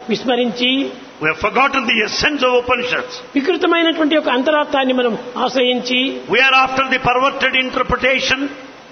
విస్మరించి We have forgotten the essence of Upanishads. వికృతమైనటువంటి ఒక అంతరార్థాన్ని మనం ఆశ్రయించి We are after the perverted interpretation.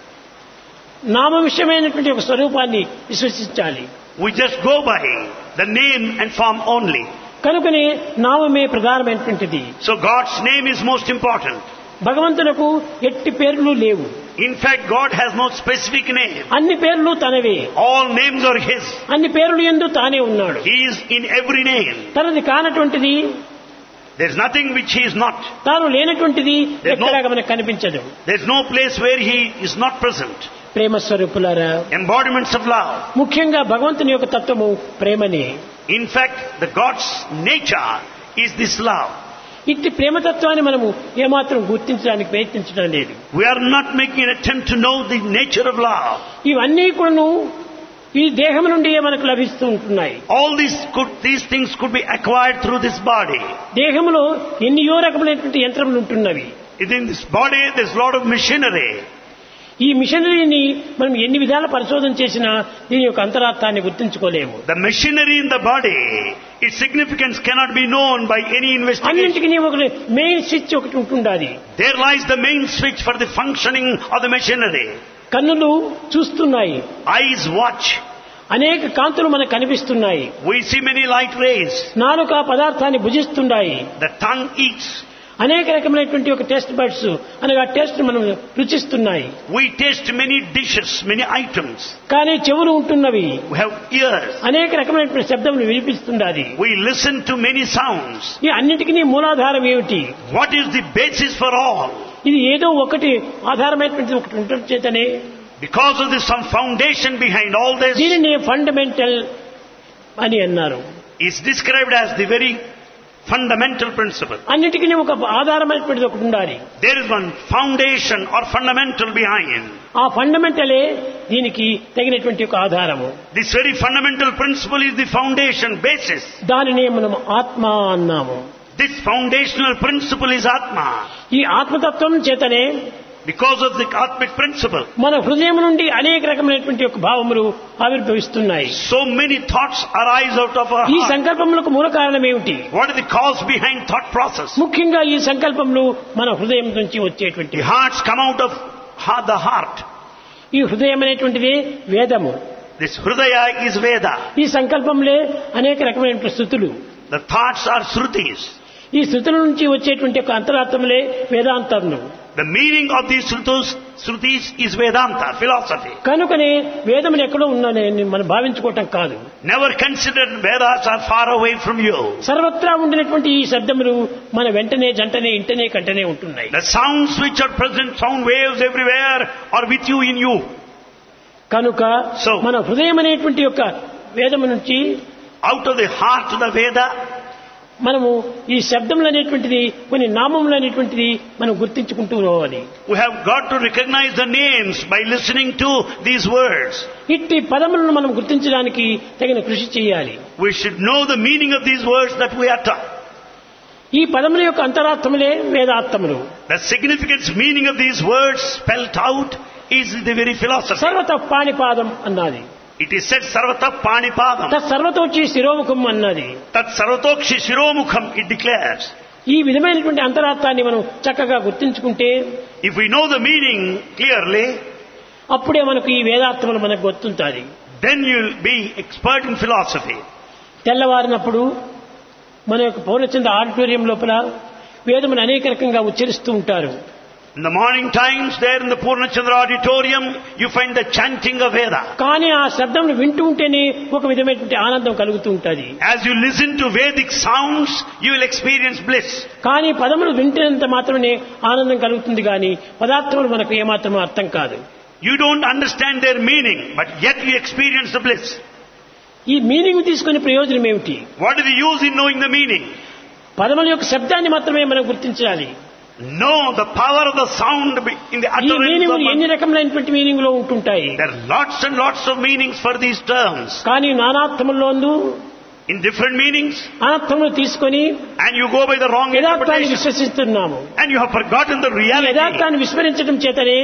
నామ విషయమైనటువంటి ఒక స్వరూపాన్ని విశ్వసించాలి. We just go by the name and form only. కనుకనే నామమే ప్రధానమైనటువంటిది. So God's name is most important. భగవంతునకు ఎట్టి పేర్లు లేవు. In fact, God has no specific name. అన్ని పేర్లు తనవే. All names are His. అన్ని పేర్లు యందు తానే ఉన్నాడు. He is in every name. తనది కానటువంటిది, There is nothing which He is not. తాను లేనటువంటిది ఎక్కడా మనకు కనిపించదు. There is no place where He is not present. ప్రేమ స్వరూపులారా, Embodiments of love. ముఖ్యంగా భగవంతుని యొక్క తత్వము ప్రేమనే. In fact, the God's nature is this love. ఇట్టి ప్రేమతత్వాన్ని మనము ఏమాత్రం గుర్తించడానికి ప్రయత్నించడం లేదు. We are not making an attempt to know the nature of love. ఇవన్నీ కూడాను ఈ దేహం నుండి మనకు లభిస్తూ ఉంటున్నాయి. All these things could be acquired through this body. దేహంలో ఎన్నో రకములైనటువంటి యంత్రములు ఉంటున్నవి. Within this body, there is a lot of machinery. ఈ మిషనరీని మనం ఎన్ని విధాల పరిశోధన చేసినా దీని యొక్క అంతరార్థాన్ని గుర్తించుకోలేము. The machinery in the body, its significance cannot be known by any investigation. అన్నింటికి ఒక మెయిన్ స్విచ్ ఒకటి ఉంటుండాలి. There lies the main switch for the functioning of the machinery. కన్నులు చూస్తున్నాయి, Eyes watch. అనేక కాంతులు మనకు కనిపిస్తున్నాయి. We see many light rays. నాలుక పదార్థాన్ని భుజిస్తున్నాయి. The tongue eats. అనేక రకమైనటువంటి ఒక టెస్ట్ బడ్స్ అనగా టెస్ట్ మనం రుచిస్తున్నాయి. We taste many dishes, many items. కానీ చెవులు ఉంటున్నవి. We have ears. అనేక రకమైనటువంటి శబ్దములు వినిపిస్తున్నది. We listen to many sounds. ఈ అన్నిటికీ మూలాధారం ఏమిటి? What is the basis for all? ఇది ఏదో ఒకటి ఆధారమైనటువంటి ఒకటి ఉండటం చేతనే Because of this, some foundation behind all this దీనిని ఫండమెంటల్ అని అన్నారు. is described as the very fundamental principle. అన్నిటికీ ఒక ఆధారమైనటువంటిది ఒకటి ఉండాలి. There is one foundation or fundamental behind. ఆ ఫండమెంటలే దీనికి తగినటువంటి ఒక ఆధారము. This very fundamental principle is the foundation, basis. దానినే మనం ఆత్మ అన్నాము. This foundational principle is Atma. ఈ ఆత్మతత్వం చేతనే Because of the Atmic principle, మన హృదయం నుండి అనేక రకమైనటువంటి ఒక భావములు ఆవిర్భవిస్తున్నాయి. so many thoughts arise out of our ఈ heart. సంకల్పములకు మూల కారణం ఏమిటి? What is the cause behind thought process? ముఖ్యంగా ఈ సంకల్పములు మన హృదయం నుంచి వచ్చేటువంటి. The hearts come out of the heart. ఈ హృదయం అనేటువంటిది వేదము. This Hridaya is Veda. ఈ సంకల్పంలే అనేక రకమైనటువంటి స్థుతులు. The thoughts are Shrutis. ఈ స్థుతుల నుంచి వచ్చేటువంటి ఒక అంతరార్థములే వేదాంతములు. The meaning of these Shrutis is Vedanta, philosophy. కనుకనే వేదములు ఎక్కడో ఉన్నాయని మనం భావించుకోవటం కాదు. Never consider Vedas are far away from you. సర్వత్రా ఉండినటువంటి ఈ శబ్దములు మన వెంటనే జంటనే ఇంటనే కంటనే ఉంటున్నాయి. The sounds which are present, sound waves everywhere are with you in you. కనుక మన హృదయం అనేటువంటి యొక్క వేదము నుంచి Out of the heart of the Veda, మనము ఈ శబ్దములు అనేటువంటిది కొన్ని నామములు అనేటువంటిది మనం గుర్తించుకుంటూ పోవాలి. we have got to recognize the names by listening to these words. ఇట్టి పదములను మనం గుర్తించడానికి తగిన కృషి చేయాలి. We should know the meaning of these words that we utter. ఈ పదముల యొక్క అంతరార్థములే వేదార్థములు. The significance meaning of these words spelt out is the very philosophy. సర్వత పాణిపాదం అన్నది. It is said Sarvata Panipadam. తత్ సర్వతోక్షి శిరోముఖం అన్నది. Tat Sarvatokshi Shiromukham, it declares. ఈ విధమైనటువంటి అంతరార్థాన్ని మనం చక్కగా గుర్తించుకుంటే If we know the meaning clearly, అప్పుడే మనకు ఈ వేదార్థములు మనకు గుర్తుంటాయి. then you'll be expert in philosophy. తెల్లవారినప్పుడు మన యొక్క పౌర్ణచంద్ర ఆడిటోరియం లోపల వేదమును అనేక రకంగా ఉచ్చరిస్తూ ఉంటారు. In the morning times, there in the Purnachandra auditorium, you find the chanting of Veda. కానీ ఆ శబ్దం వింటూ ఉంటేనే ఒక విధమైనటువంటి ఆనందం కలుగుతూ ఉంటుంది. As you listen to Vedic sounds, you will experience bliss. కానీ పదములు వింటేంత మాత్రమే ఆనందం కలుగుతుంది కానీ పదార్థములు మనకు ఏమాత్రం అర్థం కాదు. You don't understand their meaning, but yet you experience the bliss. ఈ మీనింగ్ తీసుకునే ప్రయోజనం ఏమిటి? What is the use in knowing the meaning? పదముల యొక్క శబ్దాన్ని మాత్రమే మనం గుర్తించాలి. No, the power of the sound in the ఈ utterance మీనింగ్ of ఎన్ని రకములైనటువంటి మీనింగ్ లో ఉంటుంటాయి. There are lots and lots of meanings for these terms. కానీ నానార్థముల్లోందు In different meanings, అనర్థములు తీసుకొని and you go by the wrong యథార్థాన్ని interpretation. విశ్వసిస్తున్నాము. And you have forgotten the ఈ reality. యథార్థాన్ని విస్మరించడం చేతనే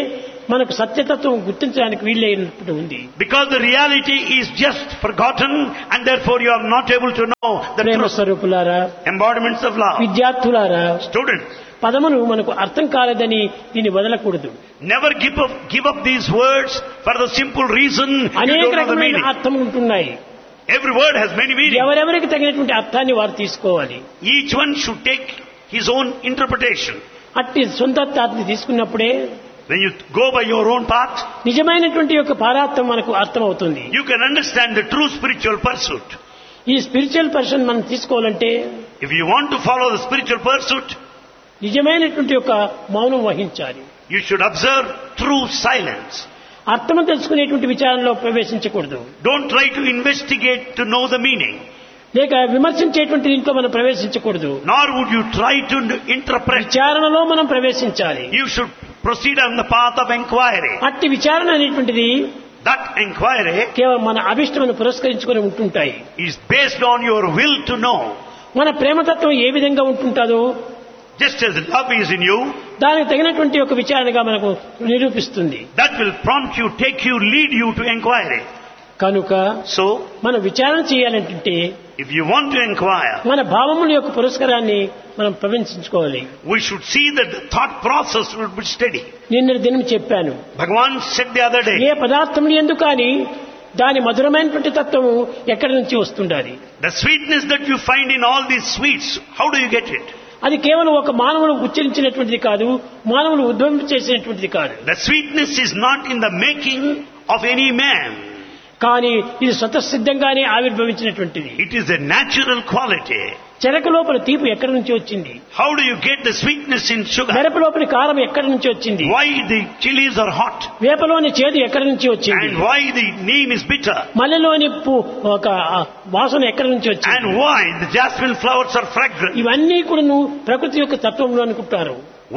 మనకు సత్యతత్వం గుర్తించడానికి వీలైనప్పుడు ఉంది. Because the reality is just forgotten and therefore you are not able to know the Prema truth. స్వరూపులారా, Embodiments of love. విద్యార్థులారా, Students, పదములు మనకు అర్థం కాలేదని దీన్ని వదలకూడదు. never give up these words for the simple reason you అనేక don't know the రకమైన meaning. అర్థం ఉంటున్నాయి. Every word has many meanings. ఎవరెవరికి తగినటువంటి అర్థాన్ని వారు తీసుకోవాలి. Each one should take his own interpretation. అట్టి సొంత అర్థాన్ని తీసుకున్నప్పుడే When you go by your own path, నిజమైనటువంటి యొక్క పారార్థం మనకు అర్థమవుతుంది. you can understand the true spiritual pursuit. ఈ స్పిరిచువల్ పర్సన్ మనం తీసుకోవాలంటే If you want to follow the spiritual pursuit, నిజమైనటువంటి యొక్క మౌనం వహించాలి. you should observe true silence. అర్థం తెలుసుకునేటువంటి విచారంలో ప్రవేశించకూడదు. Don't try to investigate to know the meaning. లేక విమర్శించేటువంటి దీంట్లో మనం ప్రవేశించకూడదు. Nor would you try to interpret. విచారణలో మనం ప్రవేశించాలి. You should proceed on the path of inquiry. అట్టి విచారణ అనేటువంటిది That inquiry కేవలం మన అభిష్టమును పురస్కరించుకొని ఉంటుంటాయి. is based on your will to know. మన ప్రేమతత్వం ఏ విధంగా ఉంటుంటాదో Just as love is in you, దానికి తగినటువంటి ఒక విచారణగా మనకు నిరూపిస్తుంది. that will prompt you, take you, lead you to inquiry. కనుక So, మనం విచారణ చేయాలంటే if you want to inquire, మన భావముల యొక్క పురస్కారాన్ని మనం ప్రవేశించుకోవాలి. we should see that the thought process would be steady. నిన్న దినం చెప్పాను, Bhagavan said the other day, ఏ పదార్థములు ఎందుకు కానీ దాని మధురమైనటువంటి తత్వము ఎక్కడి నుంచి వస్తుండాలి. the sweetness that you find in all these sweets, how do you get it? అది కేవలం ఒక మానవుడు ఉచ్చరించినటువంటిది కాదు, మానవుడు ఉద్భవం చేసినటువంటిది కాదు. The sweetness is not in the making of any man. కానీ ఇది స్వతసిద్ధంగానే ఆవిర్భవించినటువంటిది. It is a natural quality. చెరకు లోపల తీపి ఎక్కడి నుంచి వచ్చింది? How do you get the sweetness in sugar? మిరప లోపలి కారం ఎక్కడి నుంచి వచ్చింది? Why the chilies are hot? వేపలోని చేదు ఎక్కడి నుంచి వచ్చింది? And why the neem is bitter? మల్లెలోని ఒక వాసన ఎక్కడి నుంచి వచ్చింది? And why the jasmine flowers are fragrant? ఇవన్నీ కూడా ప్రకృతి యొక్క తత్వంలో అనుకుంటారు.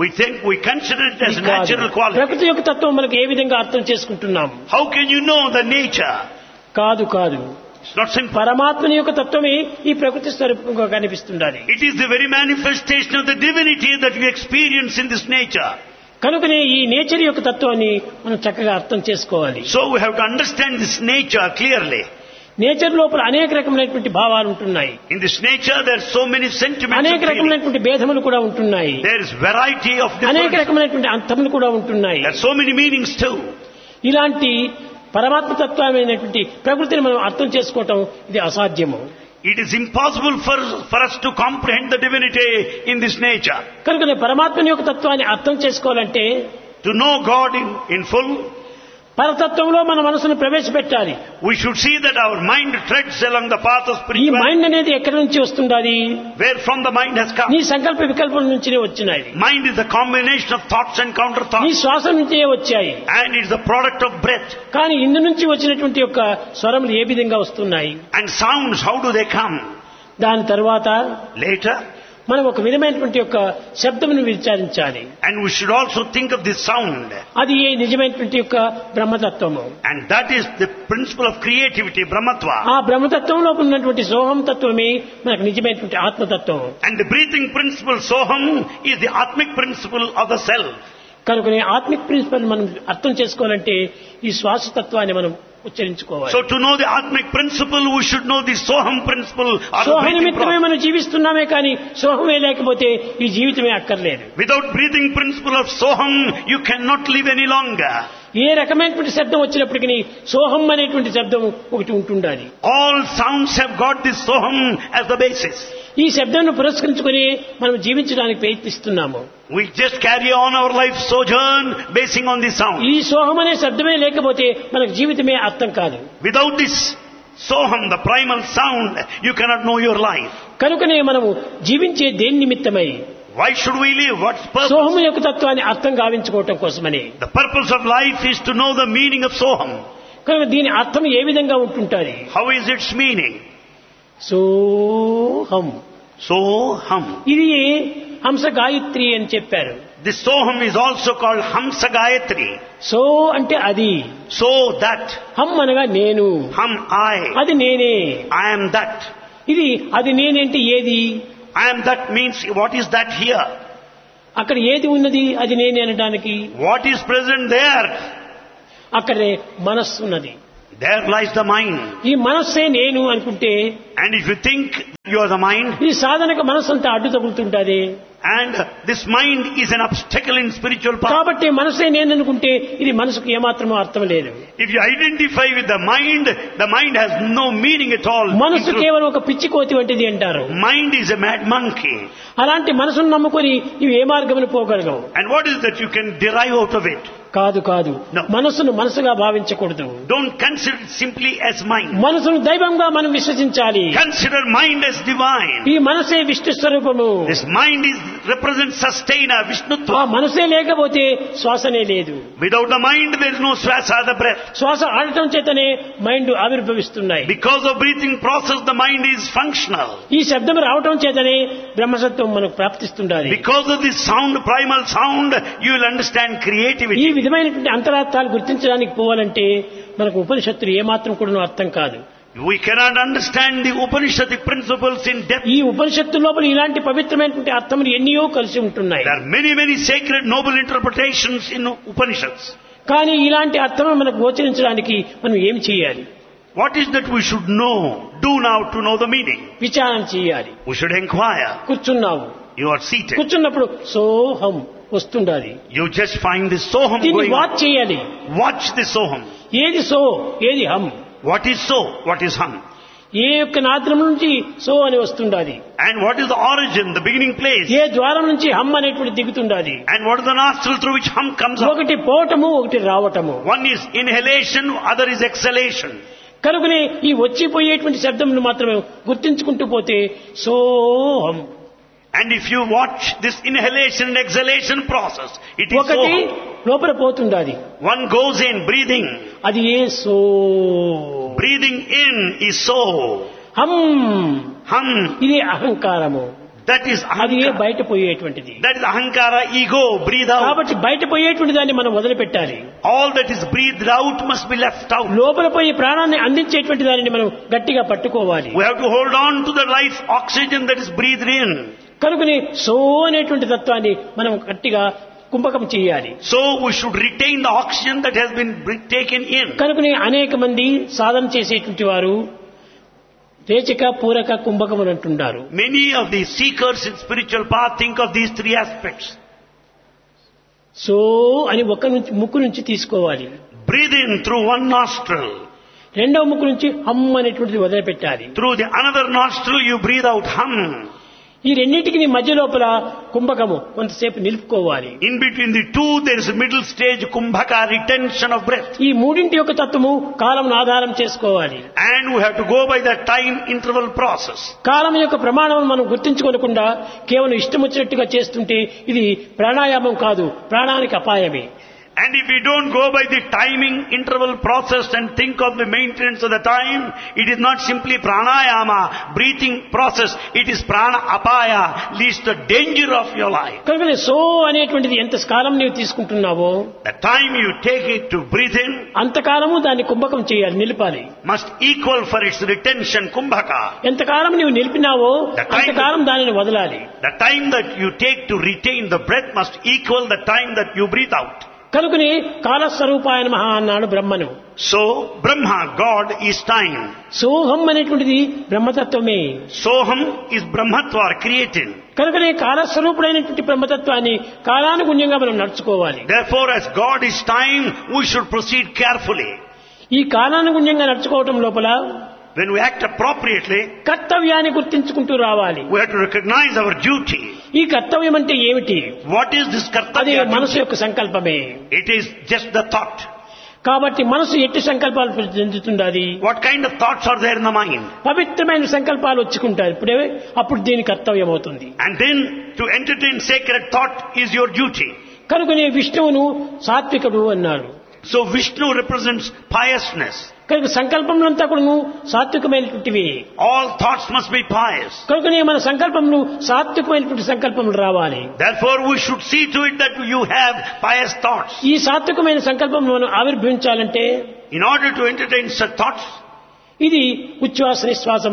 We consider it as natural quality. ప్రకృతి యొక్క తత్వం మనకు ఏ విధంగా అర్థం చేసుకుంటున్నాం? How can you know the nature? కాదు. It's not simple. పరమాత్మని యొక్క తత్వమే ఈ ప్రకృతి స్వరూపంగా కనిపిస్తుండాలి. It is the very manifestation of the divinity that we experience in this nature. కనుకనే ఈ నేచర్ యొక్క తత్వాన్ని మనం చక్కగా అర్థం చేసుకోవాలి. So we have to understand this nature clearly. Nature లోపల అనేక రకమైనటువంటి భావాలు ఉంటున్నాయి. In this nature there are so many sentiments. అనేక రకమైనటువంటి భేదములు కూడా ఉంటున్నాయి. There is variety of అనేక different. రకమైనటువంటి అర్థములు కూడా ఉంటున్నాయి. There are so many meanings too. ఇలాంటి పరమాత్మ తత్వమైనటువంటి ప్రకృతిని మనం అర్థం చేసుకోవటం ఇది అసాధ్యము. It is impossible for us to comprehend the divinity in this nature. కనుక పరమాత్మని యొక్క తత్వాన్ని అర్థం చేసుకోవాలంటే To know God in full, పరతత్వంలో మన మనసును ప్రవేశపెట్టాలి. we should see that our mind treads along the path of ఈ spirituality. మైండ్ అనేది ఎక్కడి నుంచి వస్తుండాలి? Where from the mind has come. నీ సంకల్ప వికల్పం నుంచినే వచ్చినాయి. Mind is the combination of thoughts and counter నీ thoughts. శ్వాస నుంచే వచ్చాయి. And it is the product of breath. కానీ ఇందు నుంచి వచ్చినటువంటి యొక్క స్వరములు ఏ విధంగా వస్తున్నాయి? And sounds, how do they come? దాని తర్వాత Later. మనం ఒక విధమైనటువంటి యొక్క శబ్దమును విచారించాలి. And we should also think of this sound. అది ఏ నిజమైనటువంటి యొక్క బ్రహ్మతత్వము. And that is the principle of creativity, Brahmatva. ఆ బ్రహ్మతత్వంలో ఉన్నటువంటి సోహం తత్వమే మనకు నిజమైనటువంటి ఆత్మతత్వం. And the breathing principle, Soham, is the Atmic principle of the self. కనుకనే ఆత్మిక్ ప్రిన్సిపల్ మనం అర్థం చేసుకోవాలంటే ఈ శ్వాసతత్వాన్ని మనం ఉచ్చరించుకోవాలి. So to know the Atmic principle, we should know the Soham principle of the Soha breathing నిమిత్తమే process. మనం జీవిస్తున్నామే కానీ సోహమే లేకపోతే ఈ జీవితమే అక్కర్లేదు. Without breathing principle of Soham, you cannot live any longer. ఏ రకమైనటువంటి శబ్దం వచ్చినప్పటికీ సోహం అనేటువంటి శబ్దం ఒకటి ఉంటుండాలి. All sounds have got this Soham as the basis. ఈ శబ్దాన్ని పురస్కరించుకొని మనం జీవించడానికి ప్రయత్నిస్తున్నాము. We just carry on our life sojourn basing on this sound. ఈ సోహం అనే శబ్దమే లేకపోతే మనకు జీవితమే అర్థం కాదు. Without this Soham, the primal sound, you cannot know your life. కనుకనే మనము జీవించే దేని నిమిత్తమై Why should we live? What's purpose? సోహం యొక్క తత్వాన్ని అర్థం గావించుకోవటం కోసమని. The purpose of life is to know the meaning of Soham. కనుక దీని అర్థం ఏ విధంగా ఉంటుంటాది? How is its meaning? సోహం. Soham. ఇది హంస గాయత్రి అని చెప్పారు. This Soham is also called Hamsa Gayatri. So అంటే అది, So that. హం అనగా నేను, Ham I. అది నేనే. I am that. ఇది అది నేనేంటి ఏది? I am that means what is that here? అక్కడ ఏది ఉన్నది అది నేనే అనడానికి? What is present there? అక్కడే మనస్సు ఉన్నది. There lies the mind. ఈ మనస్సే నేను అనుకుంటే, And if you think you are the mind, ఈ సాధనకు మనస్సు అంతా అడ్డు తగులుతుంటుంది. and this mind is an obstacle in spiritual path. కాబట్టి మనస్సే నేను అనుకుంటే ఇది మనసుకు ఏమాత్రమూ అర్థం లేదు. If you identify with the mind has no meaning at all. మనసు కేవలం ఒక పిచ్చి కోతి వంటిది అంటారు. Mind is a mad monkey. అలాంటి మనసును నమ్ముకొని ఇవి ఏ మార్గమును పోగలగవు. And what is that you can derive out of it? కాదు కాదు, No. మనసును మనసుగా భావించకూడదు. Don't consider it simply as mind. మనసును దైవంగా మనం విశ్వసించాలి. Consider mind as divine. ఈ మనసే విష్ణు స్వరూపము. This mind represents sustainer, ఆ Vishnutva. మనసే లేకపోతే శ్వాసనే లేదు. Without the mind there is no swasa, the breath. శ్వాస ఆడటం చేతనే mind ఆవిర్భవిస్తున్నాయి. Because of breathing process the mind is functional. ఈ శబ్దం రావటం చేతనే బ్రహ్మసత్వం మనకు ప్రాప్తిస్తుండాలి. Because of this sound, primal sound, you will understand ఈ creativity. విధమైనటువంటి అంతరార్థాలు గుర్తించడానికి పోవాలంటే మనకు ఉపనిషత్తులు ఏమాత్రం కూడా అర్థం కాదు. We cannot understand the Upanishadic principles in depth. ఈ ఉపనిషత్తు లోపల ఇలాంటి పవిత్రమైనటువంటి అర్థములు ఎన్నో కలిసి ఉంటున్నాయి. There are many sacred noble interpretations in Upanishads. కానీ ఇలాంటి అర్థం మనకు గోచరించడానికి మనం ఏం చేయాలి? What is that we should do now to know the meaning? విచారణ చేయాలి. We should inquire. కూర్చున్నావు, You are seated. కూర్చున్నప్పుడు సోహం వస్తుండాలి. You just find this soham దీన్ని going వాచ్ on. చేయాలి. Watch this soham. ఏది సో, ఏది హం. What is so? What is hum? ఏ యొక్క నాద్రం నుంచి సో అని వస్తుండాలి. And what is the origin, the beginning place? ఏ ద్వారం నుంచి హం అనేటువంటి దిగుతుండాలి. And what is the nostril through which hum comes out? ఒకటి పోవటము, ఒకటి రావటము. One is inhalation, other is exhalation. కనుకనే ఈ వచ్చిపోయేటువంటి శబ్దమును మాత్రమే గుర్తించుకుంటూ పోతే సోహం. And if you watch this inhalation and exhalation process, it is ఒకటి soham. లోపల పోతుండాలి. One goes in, breathing. అది ఏ so. Breathing in is so. హం, Hum, ఇది అహంకారము. that is అది ఏ ahankara. బయట పోయేటువంటిది. That is ahankara, ego, breathe out. కాబట్టి బయట పోయేటువంటి దాన్ని మనం వదిలిపెట్టాలి. All that is breathed out must be left out. లోపల పోయి ప్రాణాన్ని అందించేటువంటి దానిని మనం గట్టిగా పట్టుకోవాలి. We have to hold on to the life oxygen that is breathed in. కనుకని సో అనేటువంటి తత్వాన్ని మనం గట్టిగా కుంభకం చేయాలి. So we should retain the oxygen that has been taken in. కనుకని అనేక మంది సాధన చేసేటువంటి వారు రేచక, పూరక, కుంభకం అని అంటున్నారు. Many of the seekers in spiritual path think of these three aspects. So అని ముక్కు నుంచి తీసుకోవాలి. Breathe in through one nostril. రెండవ ముక్కు నుంచి హమ్ అనేటువంటిది వదిలిపెట్టాలి. Through the another nostril you breathe out hum. ఈ రెండింటికి మధ్య లోపల కుంభకము కొంతసేపు నిలుపుకోవాలి. In between the two there is a middle stage kumbhaka, retention of breath. ఈ మూడింటి యొక్క తత్వము కాలం ఆధారం చేసుకోవాలి. And we have to go by the time interval process. కాలం యొక్క ప్రమాణం మనం గుర్తించుకోకుండా కేవలం ఇష్టం వచ్చినట్టుగా చేస్తుంటే ఇది ప్రాణాయామం కాదు, ప్రాణానికి అపాయమే. And if we don't go by the timing interval process and think of the maintenance of the time, it is not simply pranayama, breathing process, it is prana apaya, leads to danger of your life. కనుక so అనేటువంటిది ఎంత కాలం నీవు తీసుకుంటున్నావో The time you take it to breathe in అంతకాలము దాన్ని కుంభకం చేయాలి, నిలిపాలి. must equal for its retention kumbhaka. ఎంతకాలం నీవు నిలిపినావో The time- అంతకాలం దానిని వదలాలి. The time that you take to retain the breath must equal the time that you breathe out. కనుకని కాలస్వరూపాయ నమః అన్నాడు బ్రహ్మను. So, Brahma, God, is time. సోహం అనేటువంటిది బ్రహ్మతత్వమే. Soham is Brahmatva, created. కనుకనే కాలస్వరూపుడైనటువంటి బ్రహ్మతత్వాన్ని కాలానుగుణ్యంగా మనం నడుచుకోవాలి. Therefore, as God is time, we should proceed carefully. ఈ కాలానుగుణ్యంగా నడుచుకోవటం లోపల When we act appropriately, కర్తవ్యాన్ని గుర్తించుకుంటూ రావాలి. we have to recognize our duty. ఈ కర్తవ్యం అంటే ఏమిటి? What is this అది kartavya మనసు duty? యొక్క సంకల్పమే. It is just the thought. కాబట్టి మనసు ఎట్టి సంకల్పాలు చెందుతుండాలి. What kind of thoughts are there in the mind? పవిత్రమైన సంకల్పాలు వచ్చుకుంటారు. అప్పుడు దీని కర్తవ్యం అవుతుంది. And then to entertain sacred thought is your duty. కనుకనే విష్ణువును సాత్వికుడు అన్నారు. So Vishnu represents piousness. కనుక సంకల్పములంతా కూడా సాత్వికమైనటువంటివి. All thoughts must be pious. కనుకనే మన సంకల్పములు సాత్వికమైనటువంటి సంకల్పములు రావాలి. Therefore we should see to it that you have pious thoughts. ఈ సాత్వికమైన సంకల్పం మనం ఆవిర్భవించాలంటే In order to entertain such thoughts, ఇది ఉచ్ఛ్వాస నిశ్వాసములు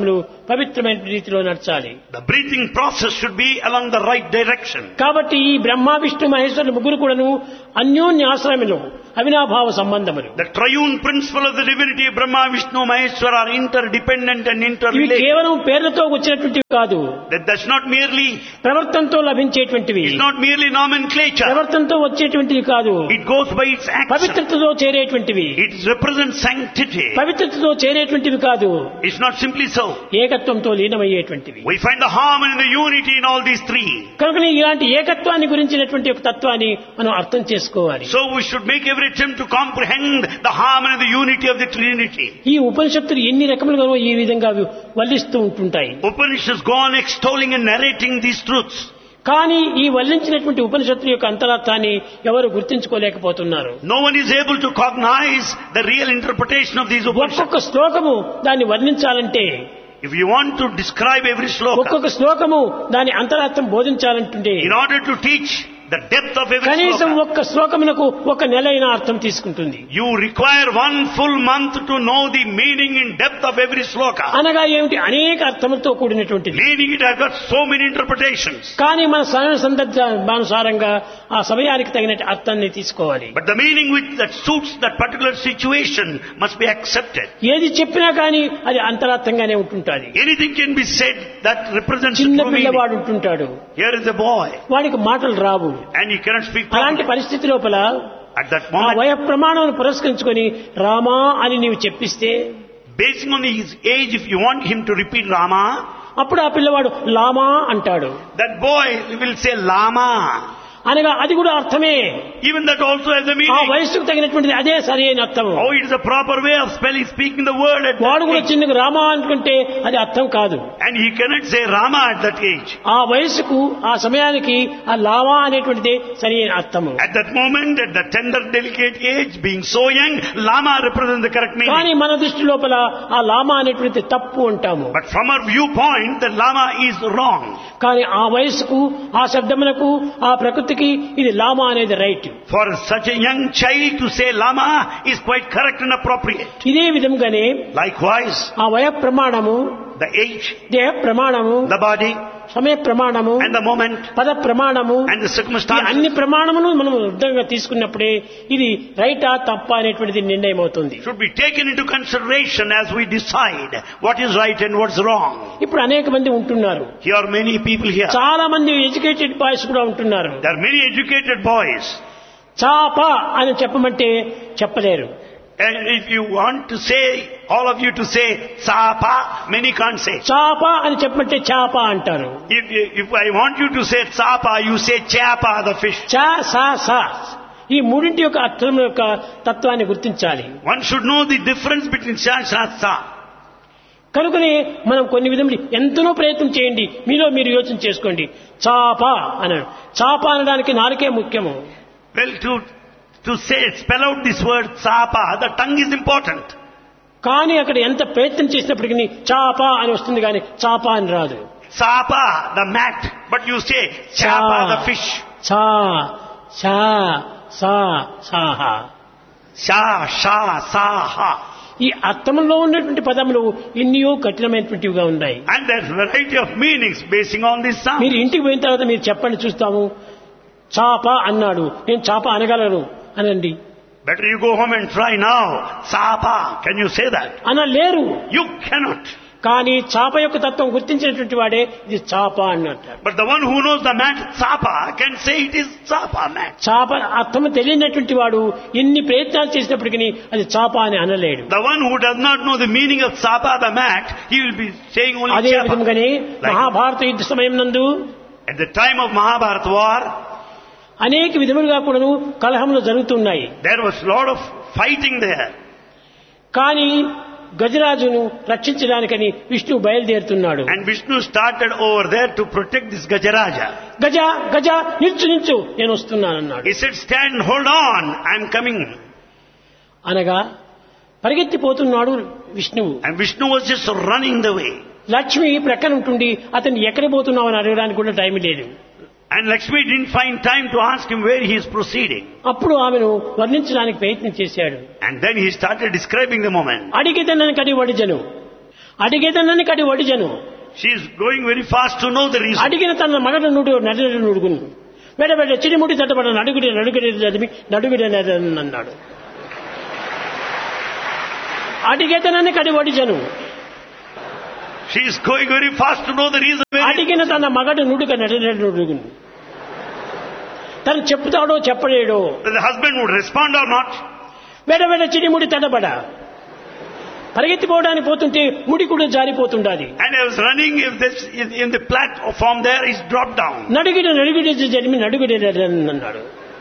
పవిత్రమైన రీతిలో నడచాలి. The breathing process should be along the right direction. కాబట్టి ఈ బ్రహ్మ విష్ణు మహేశ్వరులు ముగ్గురు కూడాను అన్యోన్య ఆశ్రయములు, అవినాభావ సంబంధములు. The triune principle of the divinity of Brahma, Vishnu, Maheshwara are interdependent and ఇవి interrelated. కేవలం పేర్లతో వచ్చినటువంటివి కాదు, That's not merely, ప్రవర్తనతో లభించేటువంటివి, it's not merely nomenclature. ప్రవర్తనతో వచ్చేటువంటివి కాదు, It goes by its action. పవిత్రతతో చేరేటువంటివి, It represents sanctity. పవిత్రతతో చేరేటువంటివి కాదు, It's not simply so. ఏకత్వంతో లీనమయ్యేటువంటివి. We find the harmony and the unity in all these three. కనుక ఇలాంటి ఏకత్వాన్ని గురించినటువంటి ఒక తత్వాన్ని మనం అర్థం చేసుకోవాలి. So we should make every attempt to comprehend the harmony and the unity of the Trinity. ఈ ఉపనిషత్తులు ఎన్ని రకములుగా ఈ విధంగా వల్లిస్తూ ఉంటుంటాయి. Upanishads go on extolling and narrating these truths. కానీ ఈ వల్లించినటువంటి ఉపనిషత్తుల యొక్క అంతరార్థాన్ని ఎవరు గుర్తించుకోలేకపోతున్నారు. No one is able to cognize the real interpretation of these Upanishads. ఒక్కొక్క శ్లోకము దాన్ని వర్ణించాలంటే, If you want to describe every sloka, ఒక్కొక్క శ్లోకము దాని అంతరార్థం బోధించాలంటుంటే, in order to teach the depth of every కనీసం sloka, ఒక్క శ్లోకమునకు ఒక నెల అయినా అర్థం తీసుకుంటుంది. you require one full month to know the meaning in depth of every sloka. అనగా ఏమిటి? అనేక అర్థములతో కూడినటువంటిది. Meaning it has got so many interpretations. కానీ మన సమయ సందర్భానుసారంగా ఆ సమయానికి తగినట్టు అర్థాన్ని తీసుకోవాలి. But the meaning that suits that particular situation must be accepted. ఏది చెప్పినా కానీ అది అంతరార్థంగానే ఉంటుంటాది. Anything can be said that represents the చిన్న true meaning. పిల్లవాడు ఉంటుంటాడు, Here is a boy వాడికి మాటలు రావు. and he cannot speak అలాంటి properly. పరిస్థితి లోపల At that ఆ moment, వయ ప్రమాణం పురస్కరించుకొని రామా అని నీవు చెప్పిస్తే, basing on his age, if you want him to repeat Rama, అప్పుడు ఆ పిల్లవాడు లామా అంటాడు. that boy will say Lama. అనగా అది కూడా అర్థమే. Even that also has a ఆ meaning. వయస్సుకు తగినటువంటిది అదే సరి అయిన అర్థం. Oh, it is a proper way of speaking the word at వాడు that కూడా age. చిన్నగా రామా అనుకుంటే అది అర్థం కాదు. And he cannot say Rama at that age. ఆ వయస్సుకు ఆ సమయానికి ఆ లామా అనేటువంటిదే సరి అయిన అర్థము. At that moment, at the tender, delicate age, being so young, Lama represents the correct కానీ meaning. మన దృష్టి లోపల ఆ లామా అనేటువంటిది తప్పు అంటాము. But from our viewpoint, the Lama is wrong. కానీ ఆ వయస్సుకు, ఆ శబ్దములకు, ఆ ప్రకృతికి ఇది లామా అనేది right. For such a young child to say Lama is quite correct and appropriate. ఇదే విధంగానే Likewise, ఆ వయ ప్రమాణము, the age, దేహ ప్రమాణము, the body, సమయ ప్రమాణము, and the moment, పద ప్రమాణము, and the ఈ circumstances అన్ని ప్రమాణములు మనం వృద్ధంగా తీసుకున్నప్పుడే ఇది రైటా తప్ప అనేటువంటిది నిర్ణయం అవుతుంది. should be taken into consideration as we decide what is right and what's wrong. ఇప్పుడు అనేక మంది ఉంటున్నారు, Here are many people here. చాలా మంది ఎడ్యుకేటెడ్ బాయ్స్ కూడా ఉంటున్నారు. There are many educated boys. చాప అని చెప్పమంటే చెప్పలేరు. And if you want to say, all of you to say Sapa, many can't say. చాప అని చెప్పమంటే చాప అంటారు. If I want you to say Sapa, you say Chapa, the fish. చా సా సా, ఈ మూడింటి యొక్క అర్థం యొక్క తత్వాన్ని గుర్తించాలి. One should know the difference between Cha, Sa, Sa. కనుకనే మనం కొన్ని విధములు ఎంతనో ప్రయత్నం చేయండి, మీలో మీరు యోచన చేసుకోండి. చాప అన్నాడు. చాప అనడానికి నాలుకే ముఖ్యము. Well, to say, spell out this word Sapa, the tongue is important. కానీ అక్కడ ఎంత ప్రయత్నం చేసినప్పటికీ చాప అని వస్తుంది కానీ చాప అని రాదు. Sapa, the mat, but you say Chapa, the fish. చా షా సా సాహ. Sha, Sha, Sa, Ha. ఈ అర్థంలో ఉన్నటువంటి పదములు ఎన్నో కఠినమైనటువంటివిగా ఉన్నాయి. And there's variety of meanings basing on this sound. మీరు ఇంటికి పోయిన తర్వాత మీరు చెప్పండి చూస్తాము. చాప అన్నాడు, నేను చాప అనగలను అనండి. Better you go home and try now. Sapa, can you say that? అనలేరు. You cannot. కానీ చాప యొక్క తత్వం గుర్తించినటువంటి వాడే ఇది చాప అన్నట్టు. But the one who knows the mat Sapa can say it is Sapa mat. చాప అర్థం తెలియనటువంటి వాడు ఎన్ని ప్రయత్నాలు చేసినప్పటికీ అది చాప అని అనలేడు. The one who does not know the meaning of Sapa, the mat, he will be saying only అదే Chapa. విధంగానే మహాభారత యుద్ధ సమయం నందు At the time of Mahabharata war, అనేక విధములుగా కూడాను కలహములు జరుగుతున్నాయి. there was a lot of fighting there. కానీ గజరాజును రక్షించడానికని Vishnu బయలుదేరుతున్నాడు. And Vishnu started over there to protect this Gajaraja. గజ గజ నిల్చు నిల్చు నేను వస్తున్నానన్నాడు. He said, stand, hold on, I am coming. అనగా పరిగెత్తిపోతున్నాడు విష్ణువు. And Vishnu was just running the way. Lakshmi ప్రక్కన ఉంటుండి అతను ఎక్కడ పోతున్నావు అని అడగడానికి కూడా టైం లేదు. And Lakshmi didn't find time to ask him where he is proceeding. అప్పుడు ఆమెను వర్ణించడానికి ప్రయత్నం చేశాడు. And then he started describing the moment. అడిగితే నన్ను కడి వడిజను, అడిగేదనని కడి ఒడిజను She is going very fast to know the reason. అడిగిన తన మగడు నుడుగును వెడబెడ చిడిముడి తట్టబడ నడుగుడి చదివి నడుగుడి అన్నాడు. అడిగేదనని కడి ఒడిజను She is going very fast to know the reason. అడిగిన తన మగడు నుడుగును తను చెప్తాడో చెప్పలేడో. The husband would respond or not. వెడబెడ చిడిముడి తడబడ పరిగెత్తిపోవడానికి పోతుంటే ముడి కూడా జారిపోతుండాలి. And I was running in the platform there is dropped down. Nadikudi జరిమి Nadikudi అన్నాడు.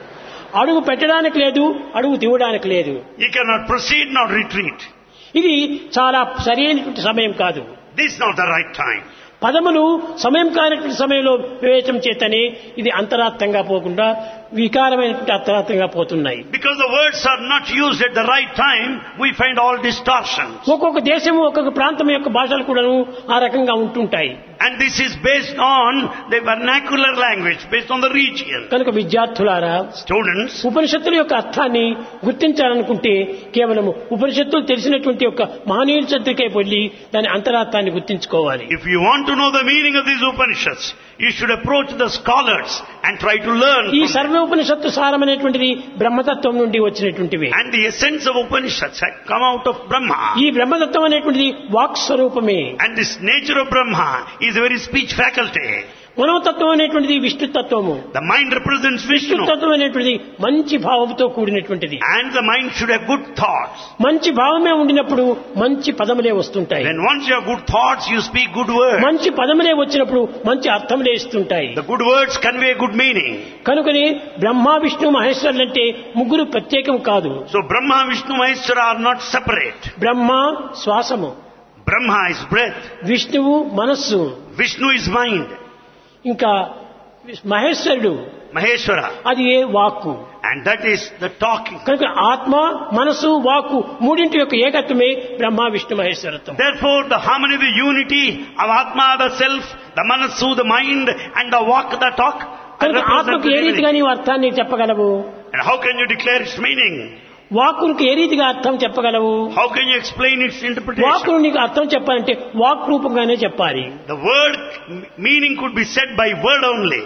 అడుగు పెట్టడానికి లేదు, అడుగు తీయడానికి లేదు. You cannot proceed nor retreat. ఇది చాలా సరైనటువంటి సమయం కాదు. This is not the right time. పదములు సమయం కానటువంటి సమయంలో వివేచన చేతనే ఇది అంతరాత్తంగా పోకుండా వికారమైనటువంటి అంతరాత్తంగా పోతున్నాయి. Because the words are not used at the right time, we find all distortions. ఒక్కొక్క దేశము ఒక్కొక్క ప్రాంతం యొక్క భాషలు కూడాను ఆ రకంగా ఉంటుంటాయి. And this is based on the vernacular language, based on the region. కనుక విద్యార్థులారా, Students, ఉపనిషత్తుల యొక్క అర్థాన్ని గుర్తించాలనుకుంటే కేవలం ఉపనిషత్తులు తెలిసినటువంటి యొక్క మహనీయుల చెంతకే వెళ్ళి దాని అంతరార్థాన్ని గుర్తించుకోవాలి. if you want to know the meaning of these Upanishads, you should approach the scholars and try to learn ఈ from సర్వ ఉపనిషత్తు సారమైనటువంటిది బ్రహ్మతత్వం నుండి వచ్చినటువంటివి. And the essence of Upanishads had come out of Brahma. ఈ బ్రహ్మతత్వం అనేటువంటిది వాక్ స్వరూపమే. And this nature of Brahma is a very speech faculty. మనోతత్వం అనేటువంటిది విష్ణుతత్వము. The mind represents Vishnu. విష్ణుతత్వం అనేటువంటిది మంచి భావంతో కూడినటువంటిది. And the mind should have good thoughts. మంచి భావమే ఉండినప్పుడు మంచి పదములే వస్తుంటాయి. When once you have good thoughts, you speak good words. మంచి పదములే వచ్చినప్పుడు మంచి అర్థములే ఇస్తుంటాయి. The good words convey good meaning. కనుకని బ్రహ్మ విష్ణు మహేశ్వరులు అంటే ముగ్గురు ప్రత్యేకం కాదు. So Brahma, Vishnu, Maheshwara are not separate. Brahma శ్వాసము, Brahma is breath. విష్ణువు మనస్సు, Vishnu is mind. ఇంకా మహేశ్వరుడు Maheshwara. అది ఏ వాక్కు. And that is the talking. కనుక ఆత్మ మనసు వాక్కు మూడింటి యొక్క ఏకత్వమే Brahma Vishnu మహేశ్వరత్వం. Therefore, the harmony, the unity of Atma, the self, the Manasu, the mind, and the walk, the talk. కనుక ఆత్మకు ఏ రీతిగా నీవు అర్థాన్ని చెప్పగలవు? And how can you declare its meaning? వాక్కునికి ఏ రీతిగా అర్థం చెప్పగలవు? How can you explain its interpretation? వాక్కును నీకు అర్థం చెప్పాలంటే వాక్ రూపంగానే చెప్పాలి. The word meaning could be said by word only.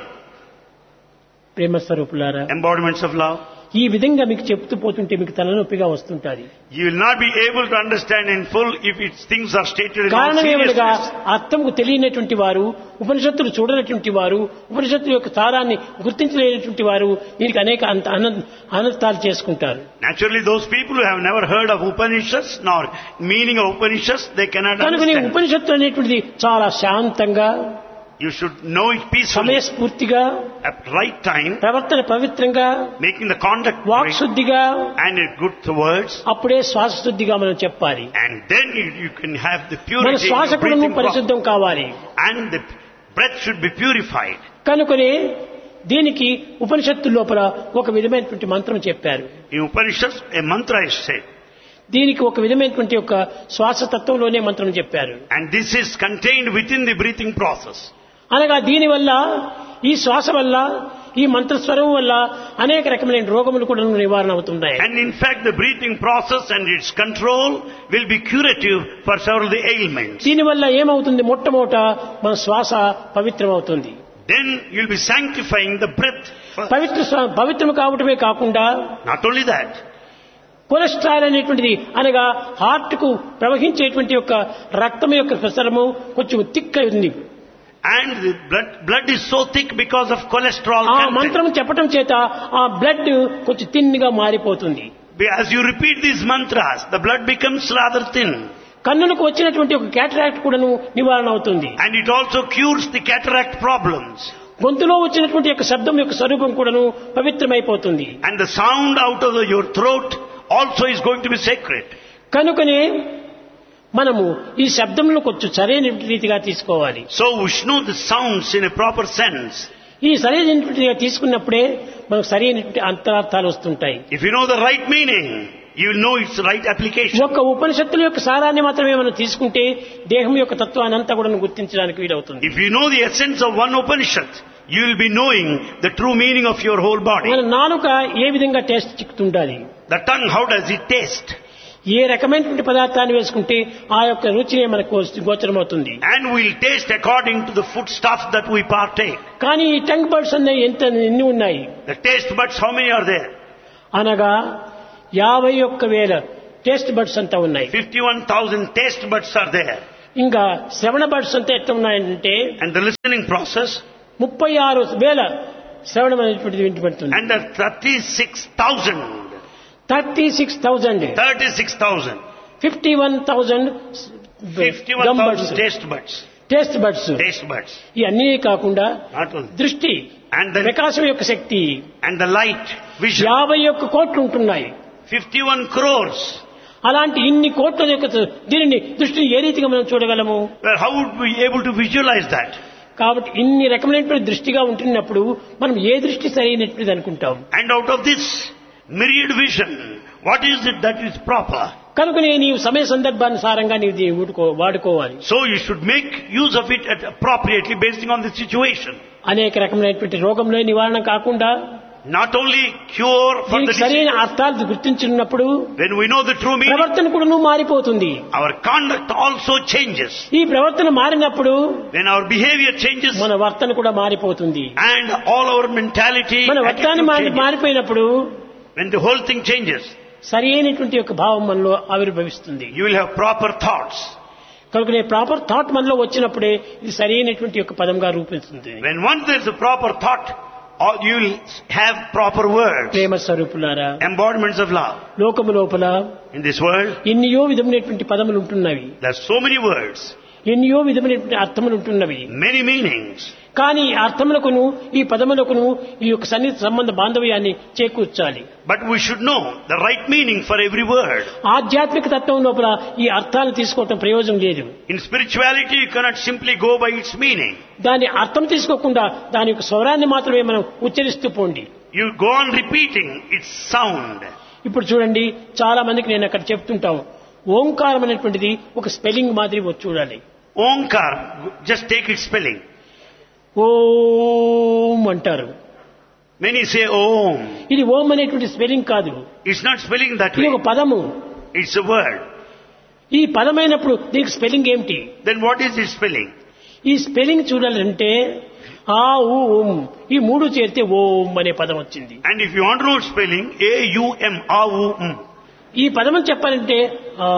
ప్రేమ స్వరూపులారా, Embodiments of love. ఈ విధంగా మీకు చెప్తూ పోతుంటే మీకు తలనొప్పిగా వస్తుంటాది. You will not be able to understand in full if its things are stated in all కారణమేమనగా seriousness. అర్థంకు తెలియనటువంటి వారు, ఉపనిషత్తులు చూడనటువంటి వారు, ఉపనిషత్తుల యొక్క సారాన్ని గుర్తించలేనటువంటి వారు దీనికి అనేక అనర్థాలు చేసుకుంటారు. Naturally, those people who have never heard of Upanishads nor meaning of Upanishads, they cannot కనుక నీ understand. ఉపనిషత్తు అనేటువంటిది చాలా శాంతంగా, You should know it peacefully, సమయస్ఫూర్తిగా, at right time, ప్రవర్తన పవిత్రంగా, making the conduct walk right, శుద్ధిగా, and in good words, అప్పుడే శ్వాస శుద్ధిగా మనం చెప్పాలి. and then you can have the మన purity of శ్వాస కూడా breathing పరిశుద్ధం కావాలి. and the breath should be purified. కనుకనే దీనికి ఉపనిషత్తు లోపల ఒక విధమైనటువంటి మంత్రం చెప్పారు. In Upanishads, a mantra is said, దీనికి ఒక విధమైనటువంటి ఒక శ్వాసతత్వంలోనే మంత్రం చెప్పారు. and this is contained within the breathing process. అనగా దీనివల్ల, ఈ శ్వాస వల్ల, ఈ మంత్రస్వరం వల్ల అనేక రకమైన రోగములు కూడా నివారణ అవుతున్నాయి. And in fact, the breathing process and its control will be curative for several of the ailments. దీనివల్ల ఏమవుతుంది? మొట్టమొదట మన శ్వాస పవిత్రమవుతుంది. Then you'll be sanctifying the breath first. పవిత్రం కావటమే కాకుండా Not only that, కొలెస్ట్రాల్ అనేటువంటిది అనగా హార్ట్ కు ప్రవహించేటువంటి యొక్క రక్తం యొక్క ప్రసరము కొంచెం థిక్ ఉంది. and the blood is so thick because of cholesterol ఆ content. మంత్రం చెప్పడం చేత ఆ బ్లడ్ కొంచెం తిన్గా మారిపోతుంది. As you repeat these mantras, the blood becomes rather thin. కన్నులకు వచ్చినటువంటి ఒక క్యాటరాక్ట్ కూడాను నివారణ అవుతుంది. And it also cures the cataract problems. గొంతులో వచ్చినటువంటి యొక్క శబ్దం యొక్క స్వరూపం కూడాను పవిత్రమైపోతుంది. And the sound out of your throat also is going to be sacred. కనుకనే మనము ఈ శబ్దంలో కొంచెం సరైన రీతిగా తీసుకోవాలి. So Vishnu, the sounds in a proper sense. ఈ సరైన రీతిగా తీసుకున్నప్పుడే మనకు సరైనటువంటి అంతరార్థాలు వస్తుంటాయి. If you know the right meaning, you will know its right application. ఒక్క ఉపనిషత్తుల యొక్క సారాన్ని మాత్రమే మనం తీసుకుంటే దేహం యొక్క తత్వాన్ని అంతా కూడా గుర్తించడానికి వీలవుతుంది. If you know the essence of one Upanishad, you will be knowing the true meaning of your whole body. మన నాలుక ఏ విధంగా taste చిక్కుతుండాలి? The tongue, how does it taste? ఏ రకమైనటువంటి పదార్థాన్ని వేసుకుంటే ఆ యొక్క రుచినే మనకు గోచరమవుతుంది. And we'll taste according to the foodstuff that we partake. కానీ ఈ టంగ్ బర్డ్స్ అనే ఎన్ని ఉన్నాయి? The taste buds, how many are there? అనగా 51,000 టేస్ట్ బర్డ్స్ అంతా ఉన్నాయి. 51,000 taste buds are there. ఇంకా శ్రవణ బర్డ్స్ అంతా ఎట్లా ఉన్నాయంటే And the listening process, 36,000 శ్రవణం అనేటువంటిది వింటబడుతుంది. and the 36,000. 36,000 36,000. 51,000 gum 51,000 birds, taste buds. Taste buds. Taste buds. ఇవన్నీ కాకుండా Not only. దృష్టి, And the, ప్రకాశం యొక్క శక్తి and the light, vision. 51 కోట్లు ఉంటున్నాయి. 51 crores. అలాంటి ఇన్ని కోట్ల యొక్క దీనిని దృష్టిని ఏ రీతిగా మనం చూడగలము? Well, how would we be able to visualize that? కాబట్టి ఇన్ని రకమైనటువంటి దృష్టిగా ఉంటున్నప్పుడు మనం ఏ దృష్టి సరైనటువంటిది అనుకుంటాం. And out of this myriad vision, what is it that is proper? కనుక నీవు సమయ సందర్భానుసారంగా నీవు దీన్ని వాడుకోవాలి. So you should make use of it appropriately based on the situation. అనేక రకమైనటువంటి రోగంలో నివారణ కాకుండా Not only cure for the దీనికి సరైన disease. అర్థాలు గుర్తించున్నప్పుడు When we know the true meaning, ప్రవర్తన కూడా మారిపోతుంది. our conduct also changes. ఈ ప్రవర్తన మారినప్పుడు When our behavior changes, మన వర్తన కూడా మారిపోతుంది. and all our mentality, మన వర్తాన్ని attitude changes. మారిపోయినప్పుడు When the whole thing changes, సరి అయినటువంటి యొక్క భావం మనలో ఆవిర్భవిస్తుంది. you will have proper thoughts. కనుక ప్రాపర్ థాట్ మనలో వచ్చినప్పుడే ఇది సరి అయినటువంటి యొక్క పదంగా రూపిస్తుంది. When once there is a proper thought, you will have proper words, ప్రేమ స్వరూపులారా, embodiments of love. లోకము లోపల In this world, ఎన్నో విధమైనటువంటి పదములు ఉంటున్నవి, there are so many words, ఎన్నో విధమైనటువంటి అర్థములు ఉంటున్నవి. many meanings. కానీ ఈ అర్థములకును ఈ పదములకును ఈ యొక్క సన్నిహిత సంబంధ బాంధవ్యాన్ని చేకూర్చాలి. But we should know the right meaning for every word. ఆధ్యాత్మిక తత్వం లోపల ఈ అర్థాలు తీసుకోవటం ప్రయోజనం లేదు. In spirituality, you cannot simply go by its meaning. దాని అర్థం తీసుకోకుండా దాని యొక్క స్వరాన్ని మాత్రమే మనం ఉచ్చరిస్తూ పోండి. You go on repeating its sound. ఇప్పుడు చూడండి, చాలా మందికి నేను అక్కడ చెప్తుంటాం, ఓంకారం అనేటువంటిది ఒక స్పెల్లింగ్ మాదిరి చూడాలి. Omkar, just take its spelling. ఓం అంటారు. Many say Om. ఇది ఓం అనేటువంటి స్పెల్లింగ్ కాదు, It's not spelling that ఇది way. ఒక పదము. It's a word. ఈ పదమైనప్పుడు దీనికి స్పెల్లింగ్ ఏమిటి? Then what is its spelling? ఈ స్పెల్లింగ్ చూడాలంటే ఆ ఊం ఈ మూడు చేరితే ఓం అనే పదం వచ్చింది. And if you want to know spelling, A-U-M, A-U-M. ఈ పదం చెప్పాలంటే ఆ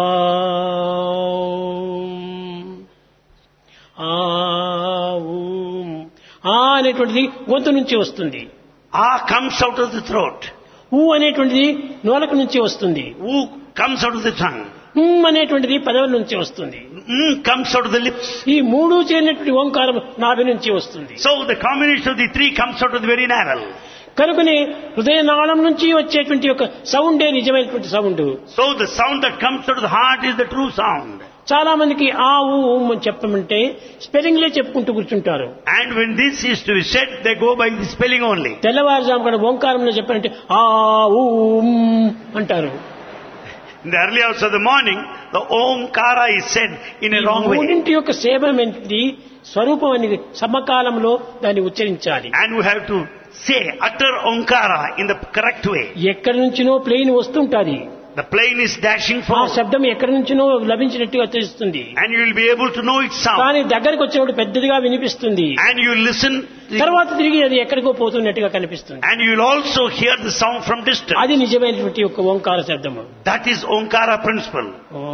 అనేటువంటిది గొంతు నుంచి వస్తుంది. A comes out of the throat. ఊ అనేటువంటిది నోలకు నుంచి వస్తుంది. U comes out of the tongue. అనేటువంటిది పదవుల నుంచి వస్తుంది. Comes out of the lips. ఈ మూడు చేరినటువంటి ఓంకారం నాభి నుంచి వస్తుంది. So the combination of the three comes out of the very navel. కనుకనే హృదయనాళం నుంచి వచ్చేటువంటి ఒక సౌండే నిజమైనటువంటి sound. So the sound that comes out of the heart is the true sound. చాలా మందికి ఆ ఊం అని చెప్పమంటే స్పెల్లింగ్లే చెప్పుకుంటూ కూర్చుంటారు. And when this is to be said, they go by the spelling only. తెల్లవారుజాము కూడా ఓంకారంలో చెప్పారంటే ఆ ఊం అంటారు. In the early hours of the morning, the Omkara is said in a wrong way. మూడింటి యొక్క సేవమేంటి స్వరూపం అనేది సమకాలంలో దాన్ని ఉచ్చరించాలి. And we have to say, utter Omkara in the correct way. ఎక్కడి నుంచినో plane వస్తుంటాది. The plane is dashing ఆ forward. శబ్దం ఎక్కడి నుంచినో లభించినట్టుగా తెలుస్తుంది. And you will be able to know its sound. కానీ దగ్గరికి వచ్చినప్పుడు పెద్దదిగా వినిపిస్తుంది. And you will listen. తర్వాత తిరిగి అది ఎక్కడికో పోతున్నట్టుగా కనిపిస్తుంది. And you will also hear the sound from distance. అది నిజమైనటువంటి యొక్క ఓంకార శబ్దము. That is Omkara principle.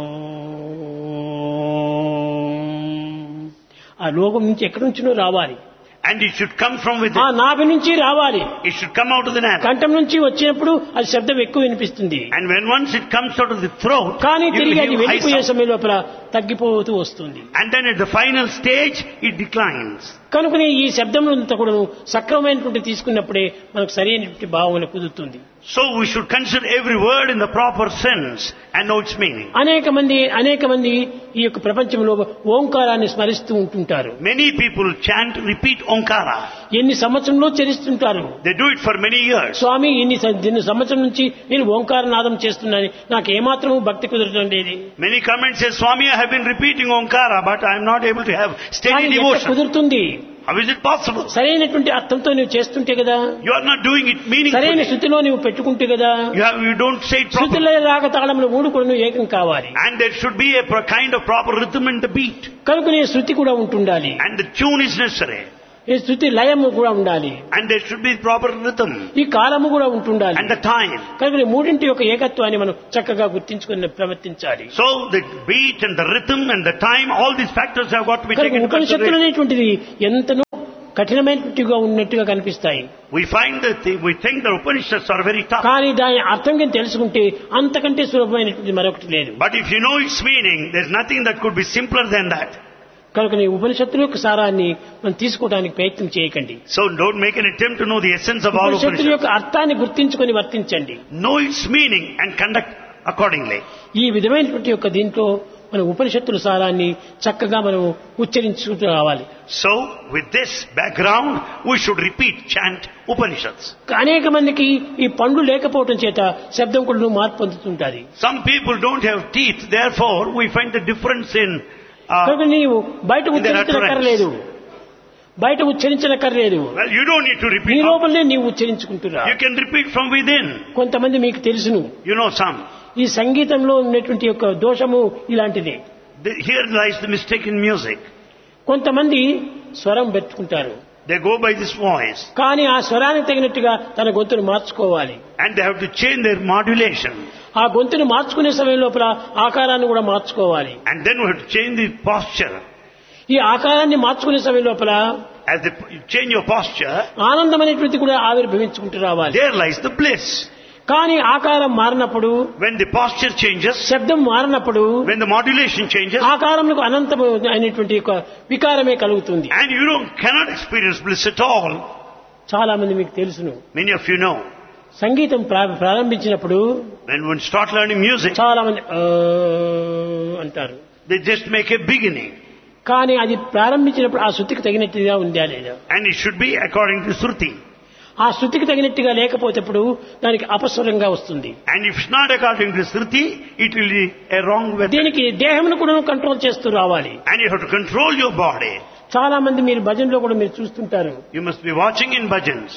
ఆ లోకం నుంచి ఎక్కడి నుంచినో రావాలి. And it should come from ఆ within. నాభి నుంచి రావాలి. It should come out of the navel. కంఠం నుంచి వచ్చినప్పుడు అది శబ్దం ఎక్కువ వినిపిస్తుంది. And when once it comes out of the throat, కానీ you will తిరిగి అది hear high వెళ్ళిపోయే sound. సమయం లోపల తగ్గిపోతూ వస్తుంది. And then at the final stage, it declines. కనుకనే ఈ శబ్దములంతా కూడా సక్రమమైనటువంటి తీసుకున్నప్పుడే మనకు సరైనటువంటి భావన కుదురుతుంది. So we should consider every word in the proper sense and know its meaning. అనేక మంది ఈ యొక్క ప్రపంచంలో ఓంకారాన్ని స్మరిస్తూ ఉంటుంటారు. Many people chant, repeat Omkara. ఎన్ని సంవత్సరంలో చరిస్తుంటారు. They do it for many years. స్వామి ఇన్ని సంవత్సరం నుంచి నేను ఓంకార నాదం చేస్తున్నాను, నాకు ఏమాత్రం భక్తి కుదరడం లేదు. Many come and say, Swami, I have been repeating Omkara, but I am not able to have steady కానీ ఎట్లా devotion. కుదురుతుంది? How is it possible? సరైనటువంటి అర్థంతో నువ్వు చేస్తుంటే కదా, You are not doing it సరైన meaningfully. శృతిలో నువ్వు పెట్టుకుంటే కదా. You don't say it properly. శృతిలో రాగ తాళములు మూడు కూడా నువ్వు ఏకం కావాలి. And there should be a kind of proper rhythm in the beat. కనుక నీ శృతి కూడా ఉంటుండాలి, And the tune is necessary. ఈ శృతి లయము కూడా ఉండాలి, And there should be proper rhythm. ఈ కాలము కూడా ఉంటుండాలి. And the time. కనుక ఈ మూడింటి యొక్క ఏకత్వాన్ని మనం చక్కగా గుర్తించుకుని ప్రవర్తించాలి. So the beat and the rhythm and the time, all these factors have got to be కనుక taken into ఉపనిషత్తులు consideration. అనేటువంటిది ఎంతనో కఠినమైనట్టుగా ఉన్నట్టుగా కనిపిస్తాయి. We find that we think the Upanishads are very tough. కానీ దాని అర్థం కానీ తెలుసుకుంటే అంతకంటే సులభమైనటువంటి మరొకటి లేదు. But if you know its meaning, there's nothing that could be simpler than that. కనుక నీ ఉపనిషత్తుల యొక్క సారాన్ని మనం తీసుకోవడానికి ప్రయత్నం చేయకండి. So don't make an attempt to know the essence of all ఉపనిషత్తుల Upanishads. యొక్క అర్థాన్ని గుర్తించుకొని వర్తించండి. Know its meaning and conduct accordingly. ఈ విధమైనటువంటి యొక్క దీంట్లో మన ఉపనిషత్తుల సారాన్ని చక్కగా మనం ఉచ్చరించుకుంటూ రావాలి. So with this background, we should repeat, chant Upanishads. అనేక మందికి ఈ పండ్లు లేకపోవటం చేత శబ్దం కూడా మార్పు పొందుతుంటారు. Some people don't have teeth, therefore we find the difference in కనుక నీవు బయట ఉచ్చరించనక్కర్లేదు, బయట ఉచ్చరించనక్కర్లేదు, well, you don't need to నీ repeat. లోపలనే నీవు ఉచ్చరించుకుంటురా. You can repeat from within. కొంతమంది మీకు తెలుసును, You know some. ఈ సంగీతంలో ఉన్నటువంటి యొక్క దోషము ఇలాంటిదే. Here lies the mistake in music. కొంతమంది స్వరం పెట్టుకుంటారు, They go by this voice. కానీ ఆ స్వరానికి తగినట్టుగా తన గొంతును మార్చుకోవాలి. And they have to change their modulation. ఆ గొంతును మార్చుకునే సమయం లోపల ఆకారాన్ని కూడా మార్చుకోవాలి. And then we have to change the posture. ఈ ఆకారాన్ని మార్చుకునే సమయం లోపల As you change your posture, ఆనందం అనేటువంటి కూడా ఆవిర్భవించుకుంటూ రావాలి. there lies the bliss. కానీ ఆకారం మారినప్పుడు, When the posture changes, శబ్దం మారినప్పుడు when the modulation changes, ఆకారంలో అనంతం అయినటువంటి ఒక వికారమే కలుగుతుంది. and you cannot experience bliss at all. చాలా మంది మీకు తెలుసును, Many of you know, సంగీతం ప్రారంభించినప్పుడు when one start learning music, చాలా మంది అంటారు. they just make a beginning. కానీ అది ప్రారంభించినప్పుడు ఆ శృతికి తగినట్టుగా ఉందా లేదా, And it should be according to Shruti. ఆ శృతికి తగినట్టుగా లేకపోతేప్పుడు దానికి అపస్వరంగా వస్తుంది. And if it's not according to Shruti, it will be a wrong way. దీనికి దేహమును కూడా కంట్రోల్ చేస్తూ రావాలి. And you have to control your body. చాలా మంది మీరు భజనలో కూడా మీరు చూస్తుంటారు, You must be watching in bhajans.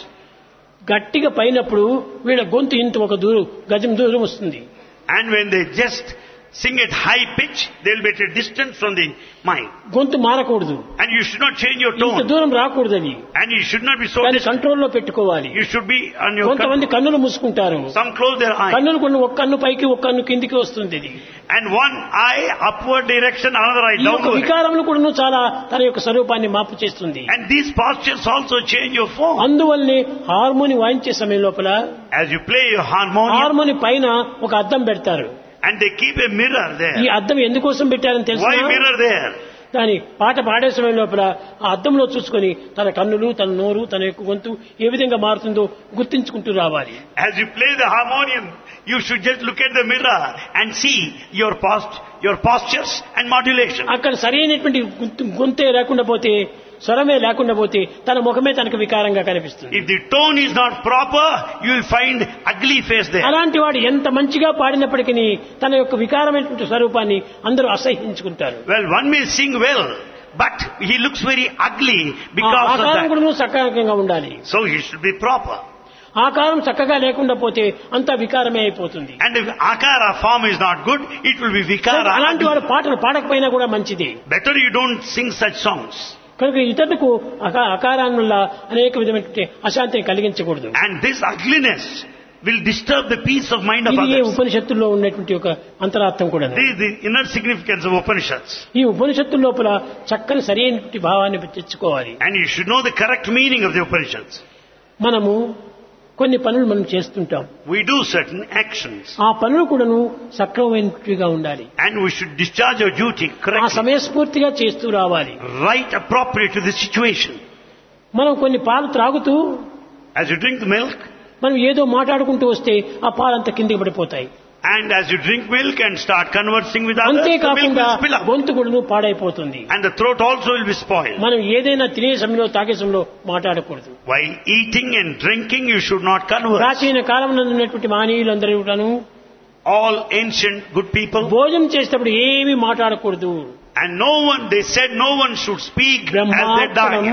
గట్టిగా పైనప్పుడు వీళ్ళ గొంతు ఇంత ఒక గజం దూరం వస్తుంది. And when they just sing at high pitch, they will be at a distance from the mic. గొంతు మారకూడదు, And you should not change your ఇంత tone. దూరం రాకూడదు. అది And you should not be so దాన్ని distant. కంట్రోల్లో పెట్టుకోవాలి. You should be on your కొంతమంది control. కన్నులు మూసుకుంటారు, Some close their eyes. కన్నులు కొన్ని ఒక కన్ను పైకి ఒక కన్ను కిందికి వస్తుంది. ఇది And one eye upward direction, another eye ఈ యొక్క downward. వికారములు కూడా చాలా తన యొక్క స్వరూపాన్ని మార్పు చేస్తుంది. And these postures also change your form. అందువల్లనే హార్మోని వాయించే సమయం లోపల As you play your harmonium, harmony పైన ఒక అద్దం పెడతారు. and they keep a mirror ఈ there. అద్దం ఎందుకోసం పెట్టారని తెలుసు. Why mirror there? దాని పాట పాడే సమయం లోపల ఆ అద్దంలో చూసుకొని తన కన్నులు, తన నోరు, తన యొక్క గొంతు ఏ విధంగా మారుతుందో గుర్తించుకుంటూ రావాలి. As you play the harmonium, you should just look at the mirror and see your postures and modulation. అక్కడ సరైనటువంటి గొంతే లేకుండా పోతే, స్వరమే లేకుండా పోతే తన ముఖమే తనకు వికారంగా కనిపిస్తుంది. If the tone is not proper, you will find ugly face there. అలాంటి వాడు ఎంత మంచిగా పాడినప్పటికీ తన యొక్క వికారమైనటువంటి స్వరూపాన్ని అందరూ అసహ్యించుకుంటారు. Well, one may sing well, but he looks very ugly because of ఆకారం that. కూడా సకారంగా ఉండాలి. So he should be proper. ఆకారం చక్కగా లేకుండా పోతే అంతా వికారమే అయిపోతుంది. And if akara form is not good, it will be vikara. అలాంటి వాడు పాటలు పాడకపోయినా కూడా మంచిది. Better you don't sing such songs. కనుక ఇతరులకు అకారాన్ని వల్ల అనేక విధమైనటువంటి అశాంతిని కలిగించకూడదు. And this ugliness will disturb the peace of mind of ఇది others. ఉపనిషత్తుల్లో ఉన్నటువంటి ఒక అంతరార్థం కూడా. This is the inner significance of Upanishads. ఈ ఉపనిషత్తుల లోపల చక్కని సరైనటువంటి భావాన్ని తెచ్చుకోవాలి. And you should know the correct meaning of the Upanishads. మనము కొన్ని పనులు మనం చేస్తుంటాం, We do certain actions. ఆ పనులు కూడాను సక్రమమైనట్టుగా ఉండాలి. And we should discharge our duty ఆ correctly. సమయస్ఫూర్తిగా చేస్తూ రావాలి. Right appropriate to the situation. మనం కొన్ని పాలు త్రాగుతూ As you drink the milk, మనం ఏదో మాట్లాడుకుంటూ వస్తే ఆ పాలంతా కిందికి పడిపోతాయి. and as you drink milk and start conversing with others, the milk అంతేకాకుండా will spill up. గొంతు కూడా పాడైపోతుంది. And the throat also will be spoiled. మనం ఏదైనా తినే సమయంలో తాగే సమయంలో మాట్లాడకూడదు. While eating and drinking, you should not converse. ప్రాచీన కాలంలో ఉన్నటువంటి మహనీయులందరూ కూడాను All ancient good people, భోజనం చేసేటప్పుడు ఏమీ మాట్లాడకూడదు. and no one, they said no one should speak as they బ్రహ్మార్పణం die.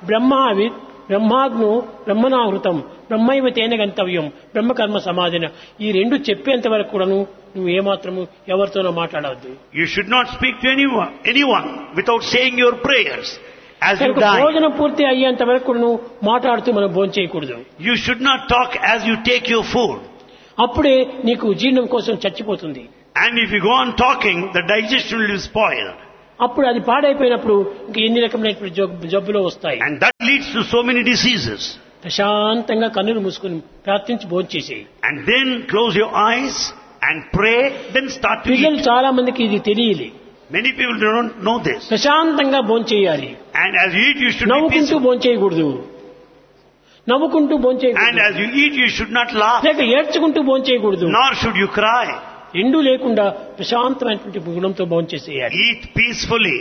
బ్రహ్మావిత్ బ్రహ్మాగ్ను బ్రహ్మనాహృతం బ్రహ్మైవ తేన గంతవ్యం బ్రహ్మకర్మ సమాధిన ఈ రెండు చెప్పేంత వరకు కూడాను నువ్వు ఏమాత్రము ఎవరితోనో మాట్లాడవద్దు. You should not speak to anyone without saying your prayers. As you die, భోజనం పూర్తి అయ్యేంత వరకు కూడాను మాట్లాడుతూ మనం భోజనం చేయకూడదు. you should not talk as you take your food. అప్పుడే నీకు జీర్ణం కోసం చచ్చిపోతుంది. And if you go on talking, the digestion will be spoiled. అప్పుడు అది పాడైపోయినప్పుడు ఇంక ఎన్ని రకమైనటువంటి జబ్బులు వస్తాయి. And that leads to so many diseases. ప్రశాంతంగా కన్నులు మూసుకుని ప్రార్థించి భోజనం చేసేయి. And then close your eyes and pray, then start to పిల్లలు eat. చాలా మందికి ఇది తెలియలే. Many people don't know this. ప్రశాంతంగా భోజనం చేయాలి. And as you eat, you should be నవ్వుకుంటూ peaceful. భోజనం చేయకూడదు. నవ్వుకుంటూ భోజనం And చేయకూడదు. as you eat, you should not laugh, లేక ఏడ్చుకుంటూ భోజనం చేయకూడదు. nor should you cry. రెండూ లేకుండా ప్రశాంతమైనటువంటి గుణంతో భోజనం చేసేయాలి. Eat peacefully.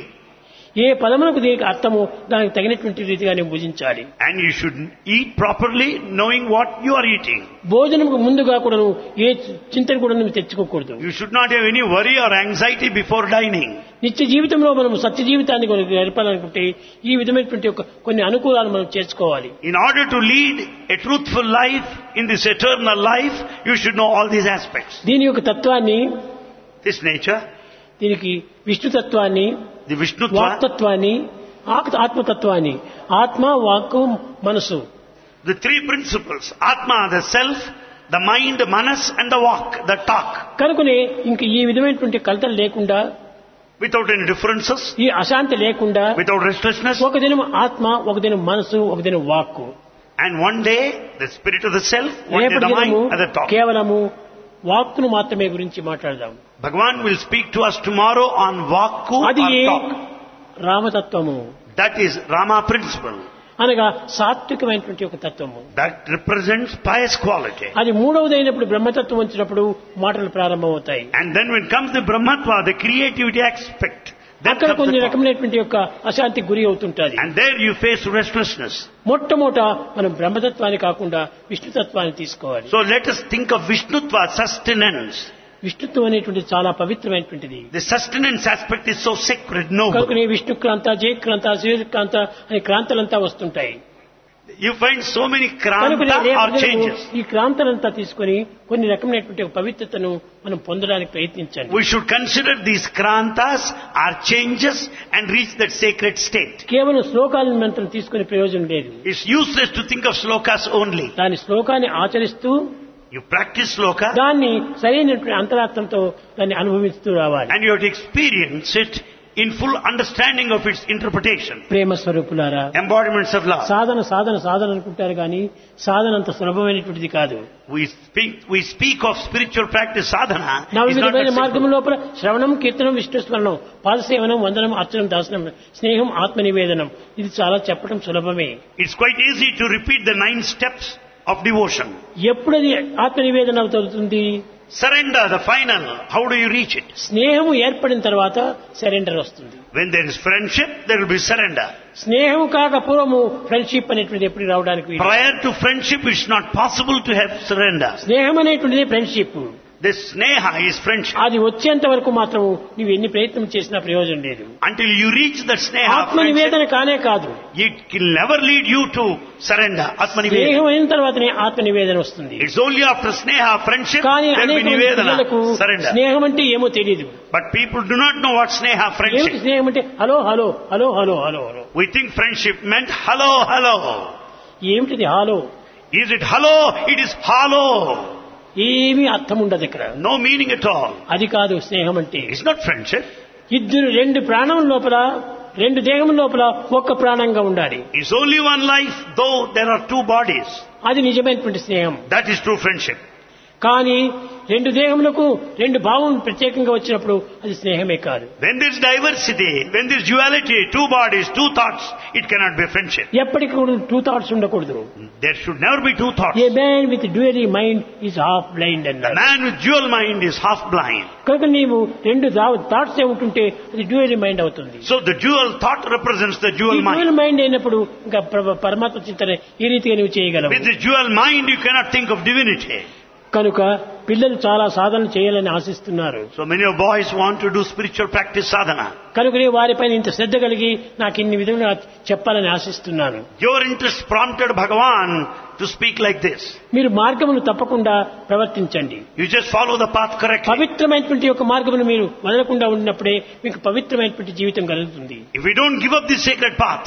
ఏ పదములకు దీనికి అర్థమో దానికి తగినటువంటి రీతిగానే భుజించాలి. And you should eat properly, knowing what you are eating. భోజనంకు ముందుగా కూడా ఏ చింతన కూడా నువ్వు తెచ్చుకోకూడదు. You should not have any worry or anxiety before dining. నిత్య జీవితంలో మనం సత్య జీవితాన్ని గడపాలనుకుంటే ఈ విధమైనటువంటి కొన్ని అనుకూలాలు మనం చేసుకోవాలి. In order to lead a truthful life in this eternal life, you should know all these aspects. దీని యొక్క తత్వాన్ని, This nature, దీనికి విష్ణుతత్వాన్ని, the Vishnutva, వాక్తత్వాన్ని, ఆత్మతత్వాన్ని, ఆత్మ వాక్కు మనసు, the three principles, Atma, the self, the mind, the manas, and the walk, the talk, కనుకనే ఇంక ఈ విధమైనటువంటి కలతలు లేకుండా, without any differences, ఈ అశాంతి లేకుండా without restlessness. ఒక దినం ఆత్మ, ఒక దినం మనసు, ఒక దినం వాక్కు, And one day, the spirit of the self, one day రేపటి the mind, దినము and the talk. కేవలము వాక్కును మాత్రమే గురించి మాట్లాడదాం. Bhagavan will speak to us tomorrow on Vakku అది or talk. రామతత్వము, That is Rama principle. అనగా సాత్వికమైనటువంటి ఒక తత్వము. That represents pious quality. అది మూడవదైనప్పుడు బ్రహ్మతత్వం వచ్చినప్పుడు మాటలు ప్రారంభమవుతాయి. And then when comes the Brahmatva, the creativity aspect, then అక్కడ comes కొన్ని the talk. రకమైనటువంటి యొక్క అశాంతికి గురి అవుతుంటుంది. And there you face restlessness. మొట్టమొదట మనం బ్రహ్మతత్వాన్ని కాకుండా విష్ణుతత్వాన్ని తీసుకోవాలి. So let us think of Vishnutva, sustenance. విష్ణుత్వం అనేటువంటి చాలా పవిత్రమైనటువంటిది. The sustenance aspect is so sacred, noble. కనుకనే విష్ణుక్రాంత, జయక్రాంత, సూర్యక్రాంత అనే క్రాంతలంతా వస్తుంటాయి. You find so many కనుకనే kranta or రేపు changes. ఈ క్రాంతలంతా తీసుకొని కొన్ని రకమైనటువంటి ఒక పవిత్రతను మనం పొందడానికి ప్రయత్నించండి. We should consider these krantas are changes and reach that sacred state. కేవలం శ్లోకాలను మనం తీసుకునే ప్రయోజనం లేదు. It's useless to think of slokas only. దాని శ్లోకాన్ని ఆచరిస్తూ You practice sloka దాన్ని సరైనటువంటి అంతరాత్మంతో దాన్ని అనుభవిస్తూ రావాలి. and you have to experience it in full understanding of its interpretation. ప్రేమ స్వరూపులారా, Embodiments of love. సాధన అనుకుంటారు కానీ సాధన అంత సులభమైనటువంటిది కాదు. We speak of spiritual practice sadhana. నవ It's not విధమైన that మార్గం simple. లోపల శ్రవణం, కీర్తనం, విష్ణుస్మరణం, పాదసేవనం, వందనం, అర్చనం, దాసనం, స్నేహం, ఆత్మనివేదనం, ఇది చాలా చెప్పడం సులభమే. It's quite easy to repeat the 9 steps of devotion. ఎప్పుడది ఆత్మనివేదన అవుతుంది? Surrender, the final. How do you reach it? స్నేహము ఏర్పడిన తర్వాత సరెండర్ వస్తుంది. When there is friendship, there will be surrender. స్నేహం కాక పూర్వము ఫ్రెండ్షిప్ అనేటువంటిది ఎప్పుడు రావడానికి వీలు. Prior to friendship, it's not possible to have surrender. స్నేహం అనేటువంటిది friendship. This sneha is friendship. అది వచ్చేంత వరకు మాత్రం నువ్వు ఎన్ని ప్రయత్నం చేసినా ప్రయోజనం లేదు. Until you reach that sneha, ఆత్మ friendship, నివేదన కానే కాదు. it will never lead you to surrender. Atma nivedana. స్నేహం అయిన తర్వాతనే ఆత్మ నివేదన వస్తుంది. It's only after sneha, friendship, కానీ there will be అనేక nivedana, పిల్లలకు surrender. స్నేహం అంటే ఏమో తెలియదు. But people do not know what sneha, ఏమిటి friendship. స్నేహం అంటే? Hello hello hello hello hello hello. We think friendship meant hello, hello. ఏమిటిది hello? Is it hello? It is hollow. ఏమీ అర్థం ఉండదు ఇక్కడ. No meaning at all. అది కాదు స్నేహం అంటే. It's not friendship. ఇద్దరు రెండు ప్రాణం లోపల, రెండు దేహం లోపల ఒక్క ప్రాణంగా ఉండాలి. It's only one life, though there are 2 bodies. అది నిజమైనటువంటి స్నేహం. That is true friendship. కానీ రెండు దేహములకు రెండు భావం ప్రత్యేకంగా వచ్చినప్పుడు అది స్నేహమే కాదు. When there is diversity, when there is duality, 2 bodies, 2 thoughts, it cannot be friendship. ఎప్పటికీ కూడా 2 థాట్స్ ఉండకూడదు. There should never be 2 thoughts. A man with dual mind is half blind The అన్నారు. man with dual mind is half blind. కనుక నీవు రెండు thoughts ఉంటుంటే అది dual mind అవుతుంది. So the dual thought represents the dual mind. Dual mind అయినప్పుడు ఇంకా పరమాత్మ చింతన ఈ రీతిగా నువ్వు చేయగలవు. With the dual mind, you cannot think of divinity. కనుక పిల్లలు చాలా సాధన చేయాలని ఆశిస్తున్నారు. So many of boys want to do spiritual practice sadhana. కనుకనే వారిపైన ఇంత శ్రద్ధ కలిగి నాకు ఇన్ని విధంగా చెప్పాలని ఆశిస్తున్నాను. Your interest prompted Bhagavan to speak like this. మీరు మార్గమును తప్పకుండా ప్రవర్తించండి. You just follow the path correctly. పవిత్రమైనటువంటి యొక్క మార్గమును మీరు వదలకుండా ఉన్నప్పుడే మీకు పవిత్రమైనటువంటి జీవితం కలుగుతుంది. If you don't give up this sacred path,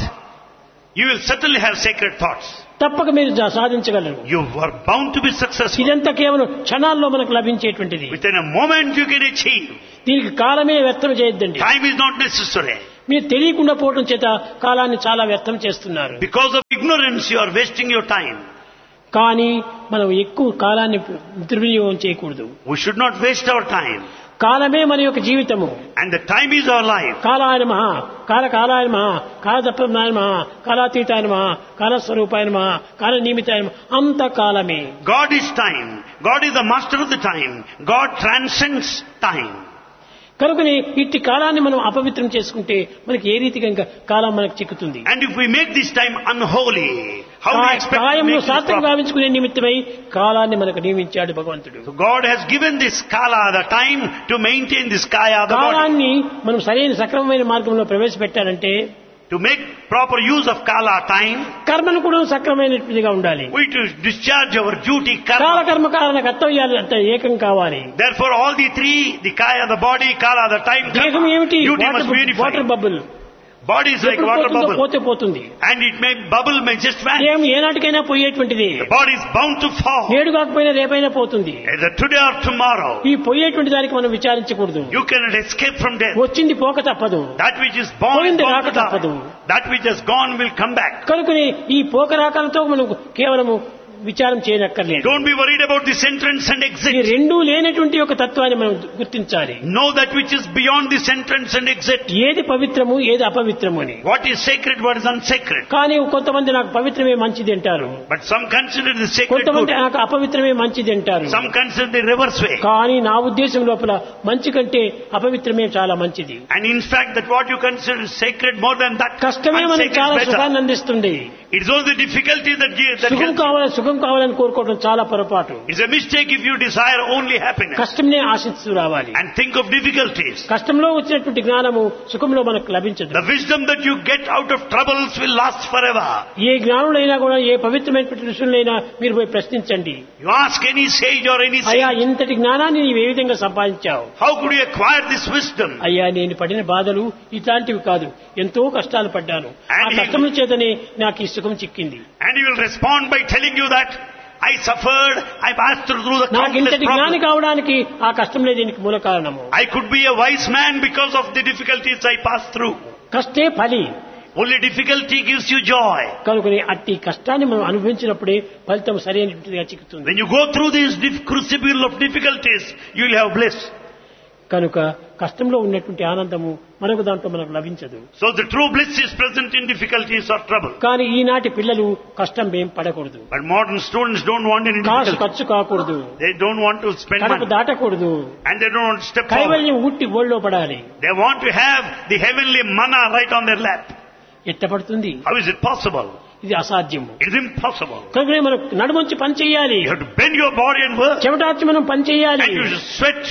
you will certainly have sacred thoughts. తప్పక మీరు సాధించగలరు. You are bound to be successful. ఇదంతా కేవలం క్షణాల్లో మనకు లభించేటువంటిది. Within a moment you can achieve. దీనికి కాలమే వ్యర్థం చేయొద్దండి. Time is not necessary. మీరు తెలియకుండా పోవడం చేత కాలాన్ని చాలా వ్యర్థం చేస్తున్నారు. Because of ignorance you are wasting your time. కానీ మనం ఎక్కువ కాలాన్ని దుర్వినియోగం చేయకూడదు. We should not waste our time. కాలమే మన యొక్క జీవితము. And the time is our life. కాలాయ నమః, కాలాయ నమః, కాలతత్వజ్ఞాయ నమః, కాలాతీతాయ నమః, కాలస్వరూపాయ నమః, కాలనియమితాయ నమః. అంత కాలమే. God is time. God is the master of the time. God transcends time. కనుకనే ఇట్టి కాలాన్ని మనం అపవిత్రం చేసుకుంటే మనకి ఏ రీతిగా ఇంకా కాలం మనకు చిక్కుతుంది. And if we make this time unholy, how we expect to కాలంలో make this సార్థకం proper? గావించుకునే నిమిత్తమై కాలాన్ని మనకు నియమించాడు భగవంతుడు. So God has given this kala, the time to maintain this kaya, the body. కాలాన్ని మనం సరైన సక్రమమైన మార్గంలో ప్రవేశపెట్టాలంటే To make proper use of kala, time, కర్మను కూడా సక్రమైనట్టుగా ఉండాలి. we to discharge our duty, కాల karma. కర్మ కారణ కర్తవ్యాలు అంత ఏకం కావాలి. Therefore all the three, the kaya, the body, kala, the time, దేహం karma, ఏమిటి? duty must be water unified. Bubble. Body is like ఎప్పుడు water పోతుందో bubble. పోతే పోతుంది. And it may bubble, may just vanish. దేహం ఏనాటికైనా పోయేటువంటిది. The body is bound to fall. నేడు కాకపోయినా రేపైనా పోతుంది. Either today or tomorrow. ఈ పోయేటువంటి దానికి మనం విచారించకూడదు. You cannot escape from death. వచ్చింది పోక తప్పదు. That which is born is పోయింది bound రాక to die. తప్పదు. That which has gone will come back. కనుకని ఈ పోక రాకలతో మనం కేవలము విచారం చేయనక్కర్లేదు. Don't be worried about this entrance and ఈ exit. రెండూ లేనటువంటి ఒక తత్వాన్ని మనం గుర్తించాలి. Know that which is beyond this entrance and exit. ఏది పవిత్రము ఏది అపవిత్రము అని. What is sacred, what is unsacred. కానీ కొంతమంది నాకు పవిత్రమే మంచిది అంటారు. But some consider the sacred కొంతమంది good. నాకు అపవిత్రమే మంచిది అంటారు. Some consider the reverse way. కానీ నా ఉద్దేశం లోపల మంచి కంటే అపవిత్రమే చాలా మంచిది. And in fact that what you consider sacred more than that, కష్టమే మనకు unsacred చాలా is better. సుఖాన్ని అందిస్తుంది. It's all the difficulty that సుఖం కావాలని కోరుకోవడం చాలా పొరపాటు. it's a mistake if you desire only happiness కష్టంనే ఆశిస్తూ రావాలి. and think of difficulties. కష్టంలో వచ్చినటువంటి జ్ఞానము సుఖంలో మనకు లభించదు. The wisdom that you get out of troubles will last forever. ఏ జ్ఞానులైనా కూడా ఏ పవిత్రమైనటువంటి ఋషులైనా మీరు పోయి ప్రశ్నించండి. You ask any sage or any అయ్యా saint, ఇంతటి జ్ఞానాన్ని నీవు ఏ విధంగా సంపాదించావు? how could you acquire this wisdom? అయ్యా నేను పడిన బాధలు ఇట్లాంటివి కాదు, ఎంతో కష్టాలు పడ్డాను, ఆ కష్టముల చేతనే నాకు ఈ సుఖం చిక్కింది. And he will respond by telling you that I suffered, I passed through the నాకు countless ఇంతటి జ్ఞాని problems. కావడానికి ఆ కష్టంలే దీనికి మూల కారణము. I could be a wise man because of the difficulties I passed through. కష్టే ఫలి. Only difficulty gives you joy. కనుకని అట్టి కష్టాన్ని మనం అనుభవించినప్పుడే ఫలితం సరైనటువంటిదిగా చిక్కుతుంది. When you go through this crucible of difficulties, you will have bliss. కనుక కష్టంలో ఉన్నటువంటి ఆనందము మనకు దాంట్లో మనకు లభించదు. So the true bliss is present in difficulties or trouble. కానీ ఈనాటి పిల్లలు కష్టం ఏం పడకూడదు, But modern students don't want any Kasu difficulty. ఖర్చు కాకూడదు, They don't want to spend Kadapa money. దాటకూడదు, And they don't want to step forward. కైవల్యం ఊట్టి ఒళ్ళో పడాలి. They want to have the heavenly manna right on their lap. ఎట్టపడుతుంది? How is it possible? ఇది అసాధ్యము. It is impossible. కనుకనే మనం నడుమంచి పని చేయాలి, You have to bend your body and work. చెమటార్చి మనం పని చేయాలి. And you should sweat.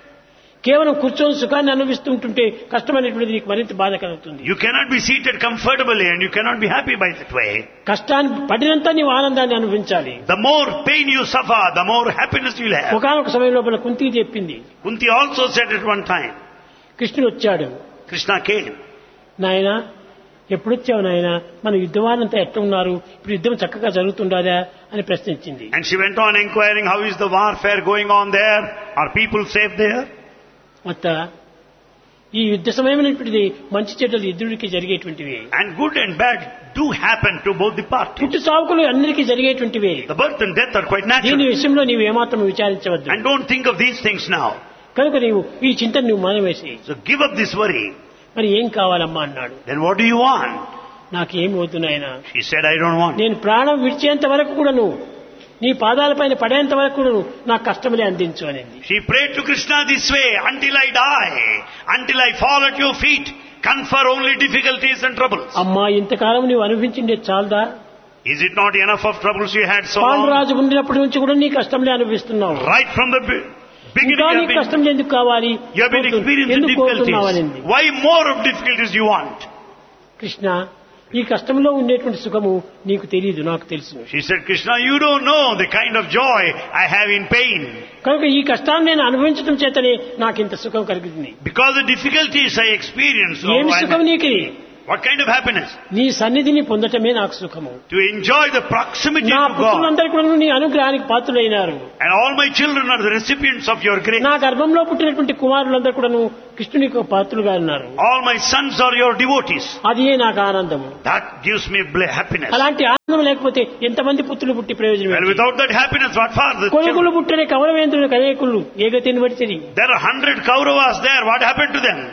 కేవలం కూర్చొని సుఖాన్ని అనుభవిస్తుంటుంటే కష్టమైనటువంటిది నీకు మరింత బాధ కలుగుతుంది. You cannot be seated comfortably and you cannot be happy by that way. కష్టాన్ని పడినంత నీవు ఆనందాన్ని అనుభవించాలి. The more pain you suffer, the more happiness you will have. ఒకనొక సమయం లోపల కుంతి చెప్పింది, Kunti also said at one time, కృష్ణుడు వచ్చాడు, Krishna came. నాయన ఎప్పుడొచ్చావు నాయన, మన యుద్ధవానంతా ఎట్లా ఉన్నారు, ఇప్పుడు యుద్ధం చక్కగా జరుగుతుండదా అని ప్రశ్నించింది. And she went on inquiring, how is the warfare going on there? Are people safe there? మొత్త ఈ యుద్ధ సమయమైనటువంటిది మంచి చెడ్డలు ఇద్దరికి జరిగేటువంటివి. And good and bad do happen to both the parties. పుట్టు సావుకులు అందరికీ జరిగేటువంటివి. The birth and death are quite దీని natural. విషయంలో నీవు ఏమాత్రం విచారించవద్దు. And don't think of these things now. కనుక నీవు ఈ చింతన నువ్వు మానవేసి So give up this worry. మరి ఏం కావాలమ్మా అన్నాడు. Then what do you want? నాకేం వద్దు నాయన, She said, I don't want. నేను ప్రాణం విడిచేంత వరకు కూడాను నీ పాదాలపైన పడేంత వరకు కూడాను నాకు కష్టములే అందించు అనింది. She prayed to Krishna this way, until I die, until I fall at your feet, confer only difficulties and troubles. అమ్మా ఇంతకాలం నువ్వు అనుభవించిండే చాలదా? Is it not enough of troubles you had so long? Panduraju ఉండినప్పటి నుంచి కూడా నీ కష్టంలే అనుభవిస్తున్నావు. Right from the beginning ఇంకా నీ కష్టం ఎందుకు కావాలి? you have been experiencing ఎందుకు కోరుతున్నావని. difficulties. Why more of difficulties you want? Krishna, ఈ కష్టంలో ఉండేటువంటి సుఖము నీకు తెలియదు, నాకు తెలుసు. She said, Krishna, you don't know the kind of joy I have in pain. కనుక ఈ కష్టాన్ని నేను అనుభవించడం చేతనే నాకు ఇంత సుఖం కలిగింది. Because the difficulties I experience. ఏమి సుఖం నీకు? What kind of happiness? నీ సన్నిధిని పొందటమే నాకు సుఖము. To enjoy the proximity నా to God. పుత్రులందరూ కూడా నీ అనుగ్రహానికి పాత్రులైనారు. And all my children are the recipients of your grace. నా గర్భంలో పుట్టినటువంటి కుమారులందరూ కూడా కృష్ణునికి పాత్రులుగా ఉన్నారు. All my sons are your devotees. అదే నాకు ఆనందము. That gives me happiness. అలాంటి ఆనందం లేకపోతే ఎంతమంది పుత్రులు పుట్టి ప్రయోజనం? And without that happiness, what for the కొడుకులు children? పుట్టిన కౌరవేంద్రులకు అనేకులు ఏగతిని పడితే There are 100 Kauravas there. What happened to them?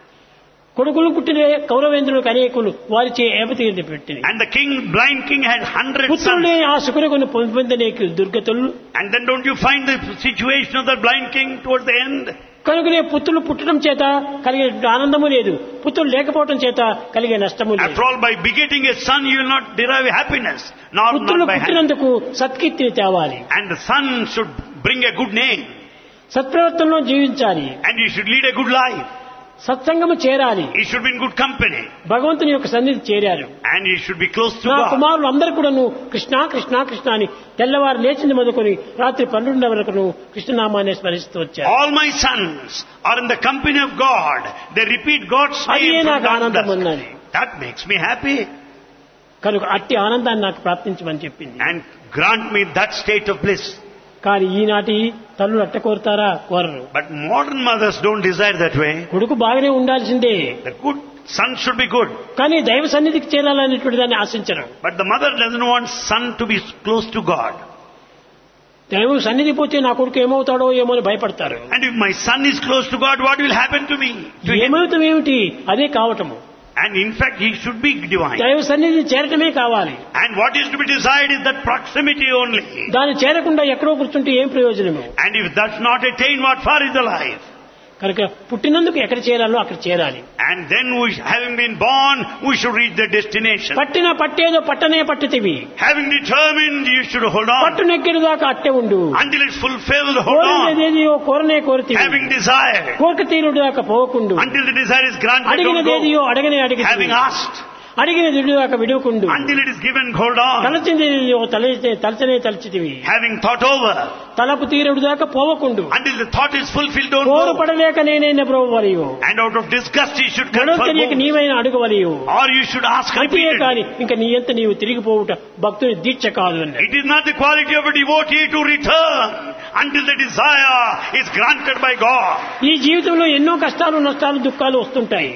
కొడుకులు పుట్టిన కౌరవేంద్రులకు అనేకులు వారిచే ఏపతి పెట్టింది. And the blind king had 100 పుత్రులే sons. ఆ సుఖుని పొందనేకి దుర్గతులు. And then don't you find the situation of the blind king towards the end? కనుకనే పుత్రులు పుట్టడం చేత కలిగే ఆనందము లేదు, పుత్రులు లేకపోవడం చేత కలిగే నష్టము లేదు. After all, by begetting a son, you will not derive happiness. Not పుత్రులు by happiness. పుట్టినందుకు సత్కీర్తిని తేవాలి. And the son should bring a good name. సత్ప్రవర్తనలో జీవించాలి. And you should lead a good life. సత్సంగము చేరాలి. He should be in good company. భగవంతుని యొక్క సన్నిధి చేరారు. And he should be close to నా God. కుమారులు అందరూ కూడాను కృష్ణ కృష్ణ కృష్ణ అని తెల్లవారు లేచింది మొదలుకొని రాత్రి 12 వరకు కృష్ణనామాన్ని స్మరిస్తూ వచ్చారు. All my sons are in the company of God. They repeat God's అదే name నాకు from ఆనందం dusk. ఉన్నది. That makes me happy. కనుక అట్టి ఆనందాన్ని నాకు ప్రాప్తించమని చెప్పింది. And grant me that state of bliss. కానీ ఈనాటి తల్లులు అట్ట కోరుతారా? కోరరు. But modern mothers don't desire that way. కొడుకు బాగానే ఉండాల్సిందే, The good son should be good. కానీ దైవ సన్నిధికి చేరాలనేటువంటి దాన్ని ఆశించరు. But the mother doesn't want son to be close to God. దైవం సన్నిధి పోతే నా కొడుకు ఏమవుతాడో ఏమో అని భయపడతారు. And if my son is close to God, what will happen to me? To him? ఏమవుతాం ఏమిటి? అదే కావటము. And in fact, he should be divine. దైవ సన్నిధిని చేరటమే కావాలి. And what is to be desired is that proximity only. దాన్ని చేరకుండా ఎక్కడో కూర్చుంటే ఏం ప్రయోజనము? And if that's not attained, what for is the life? కనుక పుట్టినందుకు ఎక్కడ చేరాలో అక్కడ చేరాలి. And then having been born, we should reach the destination. పట్టిన పట్టేదో పట్టనే పట్టుతివి. Having determined, you should hold on. పట్టు నెక్కిన దాకా అట్టే ఉండు. Until it's fulfilled, hold on. కోరినదేదియో కోరనే కోరితివి. Having desired. కోరిక తీరుడు దాకా పోకుండు. Until the desire is granted, don't అడిగినదేదియో go. అడగనే అడిగి. Having asked. అడిగిన దుడ్డు దాకా విడుకుండు. Until it is given, hold on. తలచిందేదియో తలచనే తలచితివి. Having thought over. తలపు తీరుడు దాకా పోవకుండు. Until the thought is fulfilled, don't కోరు go. పడలేక నేనైనా ప్రభువరియు. And out of disgust, you should గడవ confirm. తెలియక నీవైనా అడుగవరియు. Or you should ask అంతే repeatedly. కాని ఇంకా నీ ఎంత నీవు తిరిగిపోవుట భక్తుని దీక్ష కాదు అన్నాడు. It is not the quality of a devotee to return until the desire is granted by God. ఈ జీవితంలో ఎన్నో కష్టాలు నష్టాలు దుఃఖాలు వస్తుంటాయి.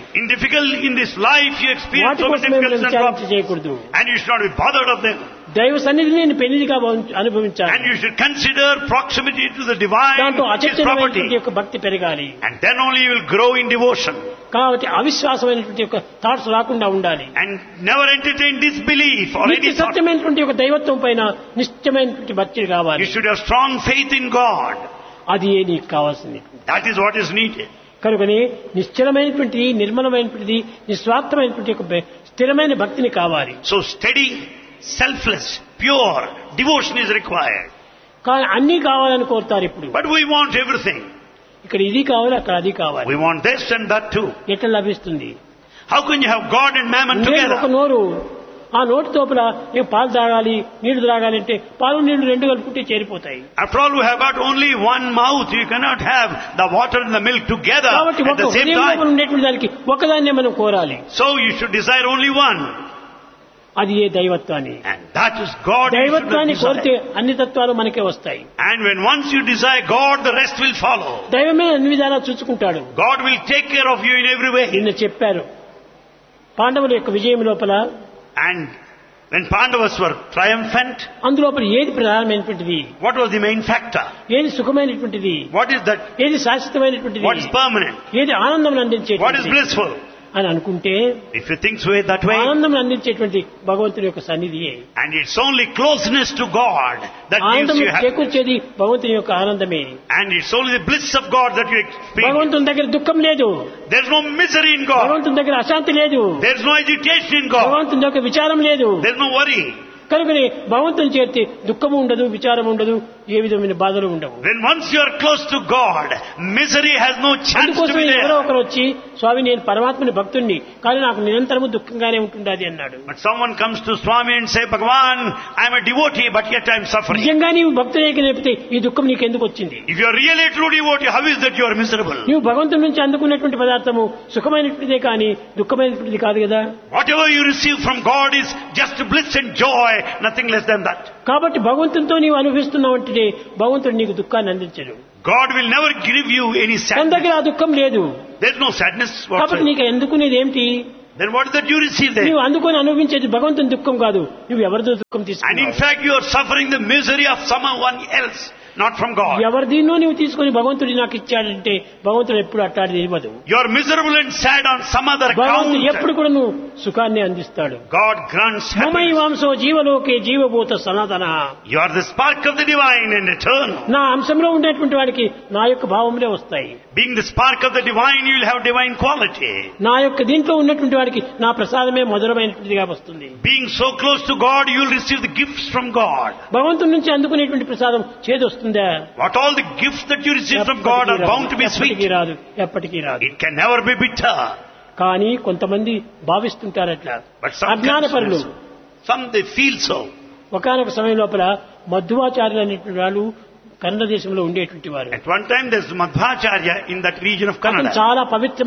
In this life, you experience వాటి so many కోసం మనం difficulties and విచారణ problems. చేయకూడదు. And you should not be bothered of them. దైవ సన్నిధిని నేను పెన్నిదిగా అనుభవించాలి. And you should consider proximity to the divine దాంట్లో is అచంచలమైనటువంటి property. యొక్క భక్తి పెరగాలి. And then only you will grow in devotion. కాబట్టి అవిశ్వాసమైనటువంటి యొక్క థాట్స్ రాకుండా ఉండాలి. And never entertain disbelief or నిత్య any thought. సత్యమైనటువంటి యొక్క దైవత్వం పైన నిశ్చయమైనటువంటి భక్తి కావాలి. You should have strong faith in God. అది నీకు కావాల్సింది. That is what is needed. కనుకనే నిశ్చలమైనటువంటిది, నిర్మలమైనటువంటిది, నిస్వార్థమైనటువంటి యొక్క స్థిరమైన భక్తిని కావాలి. So steady, selfless, pure devotion is required. కానీ అన్నీ కావాలని కోరుతారు ఇప్పుడు. But we want everything. ఇక్కడ ఇది కావాలి, అక్కడ అది కావాలి. We want this and that too. ఎట్లా లభిస్తుంది? How can you have God and mammon ఒక together? నోరు, ఆ నోటి తోపల ఏం పాలు తాగాలి, నీళ్లు తాగాలి అంటే పాలు నీళ్లు రెండు కలుపుకుంటే చేరిపోతాయి. After all, we have got only one mouth. You cannot have the water and the milk together కాబట్టి at ఒక the same హృదయం లోపల time. ఉండేటువంటి దానికి ఒకదాన్నే మనం కోరాలి. So you should desire only one. అది ఏ దైవత్వాన్ని. And that is God. You should దైవత్వాన్ని కోరితే desire. అన్ని తత్వాలు మనకే వస్తాయి. And when once you desire God, the rest will follow. దైవమే అన్ని విధాలా చూసుకుంటాడు. God will take care of you in every way. నిన్న చెప్పారు పాండవుల యొక్క విజయం లోపల. And when Pandavas were triumphant, అందులోపల ఏది ప్రధానమైనటువంటిది, what was the main factor? ఏది సుఖమైనటువంటిది, What is that? ఏది శాశ్వతమైనటువంటిది, What is permanent? ఏది ఆనందం What is అందించేటువంటిది blissful? అని అనుకుంటే If you think that way, ఆనందం అందించేటువంటి భగవంతుని యొక్క సన్నిధియే. and it's only closeness to God that gives ఆనందం you happiness. చేకూర్చేది భగవంతుని యొక్క ఆనందమే. And it's only the bliss of God that you experience. భగవంతుని దగ్గర దుఃఖం లేదు, There's no misery in God. భగవంతుని దగ్గర అశాంతి లేదు, There's no agitation in God. భగవంతుని దగ్గర విచారం లేదు. There's no worry. కనుకనే భగవంతుని చేరితే దుఃఖము ఉండదు, విచారం ఉండదు, ఏ విధమైన బాధలు ఉండవు. When once you are close to God, misery has no chance to అందుకోసం be ఎవరో there. ఒకరు వచ్చి స్వామి నేను పరమాత్మని భక్తుణ్ణి కానీ నాకు నిరంతరము దుఃఖంగానే ఉంటుండాది అన్నాడు. But someone comes to Swami and say, Bhagavan, I am a devotee, but yet I am suffering. నిజంగా నీవు భక్తునే లేకపోతే ఈ దుఃఖం నీకు ఎందుకు వచ్చింది? If you are really a true devotee, how is that you are miserable? నీవు భగవంతుడి నుంచి అందుకున్నటువంటి పదార్థము సుఖమైనటువంటిదే కానీ దుఃఖమైనటువంటిది కాదు కదా. Whatever you receive from God is just bliss and joy, nothing less than that. కాబట్టి భగవంతునితో నీవు అనుభవిస్తున్నావంటే భగవంతుడు నీకు దుఃఖాన్ని అందించడు. God will never give you any తన sadness. దగ్గర ఆ దుఃఖం లేదు. There is no sadness కాబట్టి whatsoever. నీకు ఎందుకునేది ఏమిటి? Then what is that you receive there? నీవు అందుకొని అనుభవించేది భగవంతుని దుఃఖం కాదు, నువ్వు ఎవరిదో దుఃఖం And in తీసుకున్నావు. fact you are suffering the misery of someone else, not from God. ఎవరి దీన్నో నువ్వు తీసుకొని భగవంతుడి నాకు ఇచ్చాడంటే భగవంతుడు ఎప్పుడు అట్టాడిది ఇవ్వదు. You are miserable and sad on some other భగవంతుడు account. ఎప్పుడు కూడా నువ్వు సుఖాన్ని అందిస్తాడు. God grants మమై happiness. వాంసో జీవలోకే జీవభూత సనాతన. You are the spark of the divine and eternal. నా అంశంలో ఉండేటువంటి వాడికి నా యొక్క భావములే వస్తాయి. Being the spark of the divine, you will have divine quality. నా యొక్క దీంట్లో ఉన్నటువంటి వాడికి నా ప్రసాదమే మధురమైనటువంటిదిగా వస్తుంది. Being so close to God, you will receive the gifts from God. భగవంతుడి నుంచి అందుకునేటువంటి ప్రసాదం చేదు వస్తుందా? What all the gifts that you receive from God are bound to be ఎప్పటికీ sweet. రాదు, ఎప్పటికీ రాదు. It can never be bitter. కానీ కొంతమంది భావిస్తుంటారట్లా, But some అజ్ఞానపరులు. they feel so. ఒకనొక సమయం లోపల మధ్వాచార్యులు అనేటువంటి వాళ్ళు కన్నడ దేశంలో ఉండేటువంటి వారు. At one time there's Madhvacharya in that region of అతను Kannada. చాలా పవిత్ర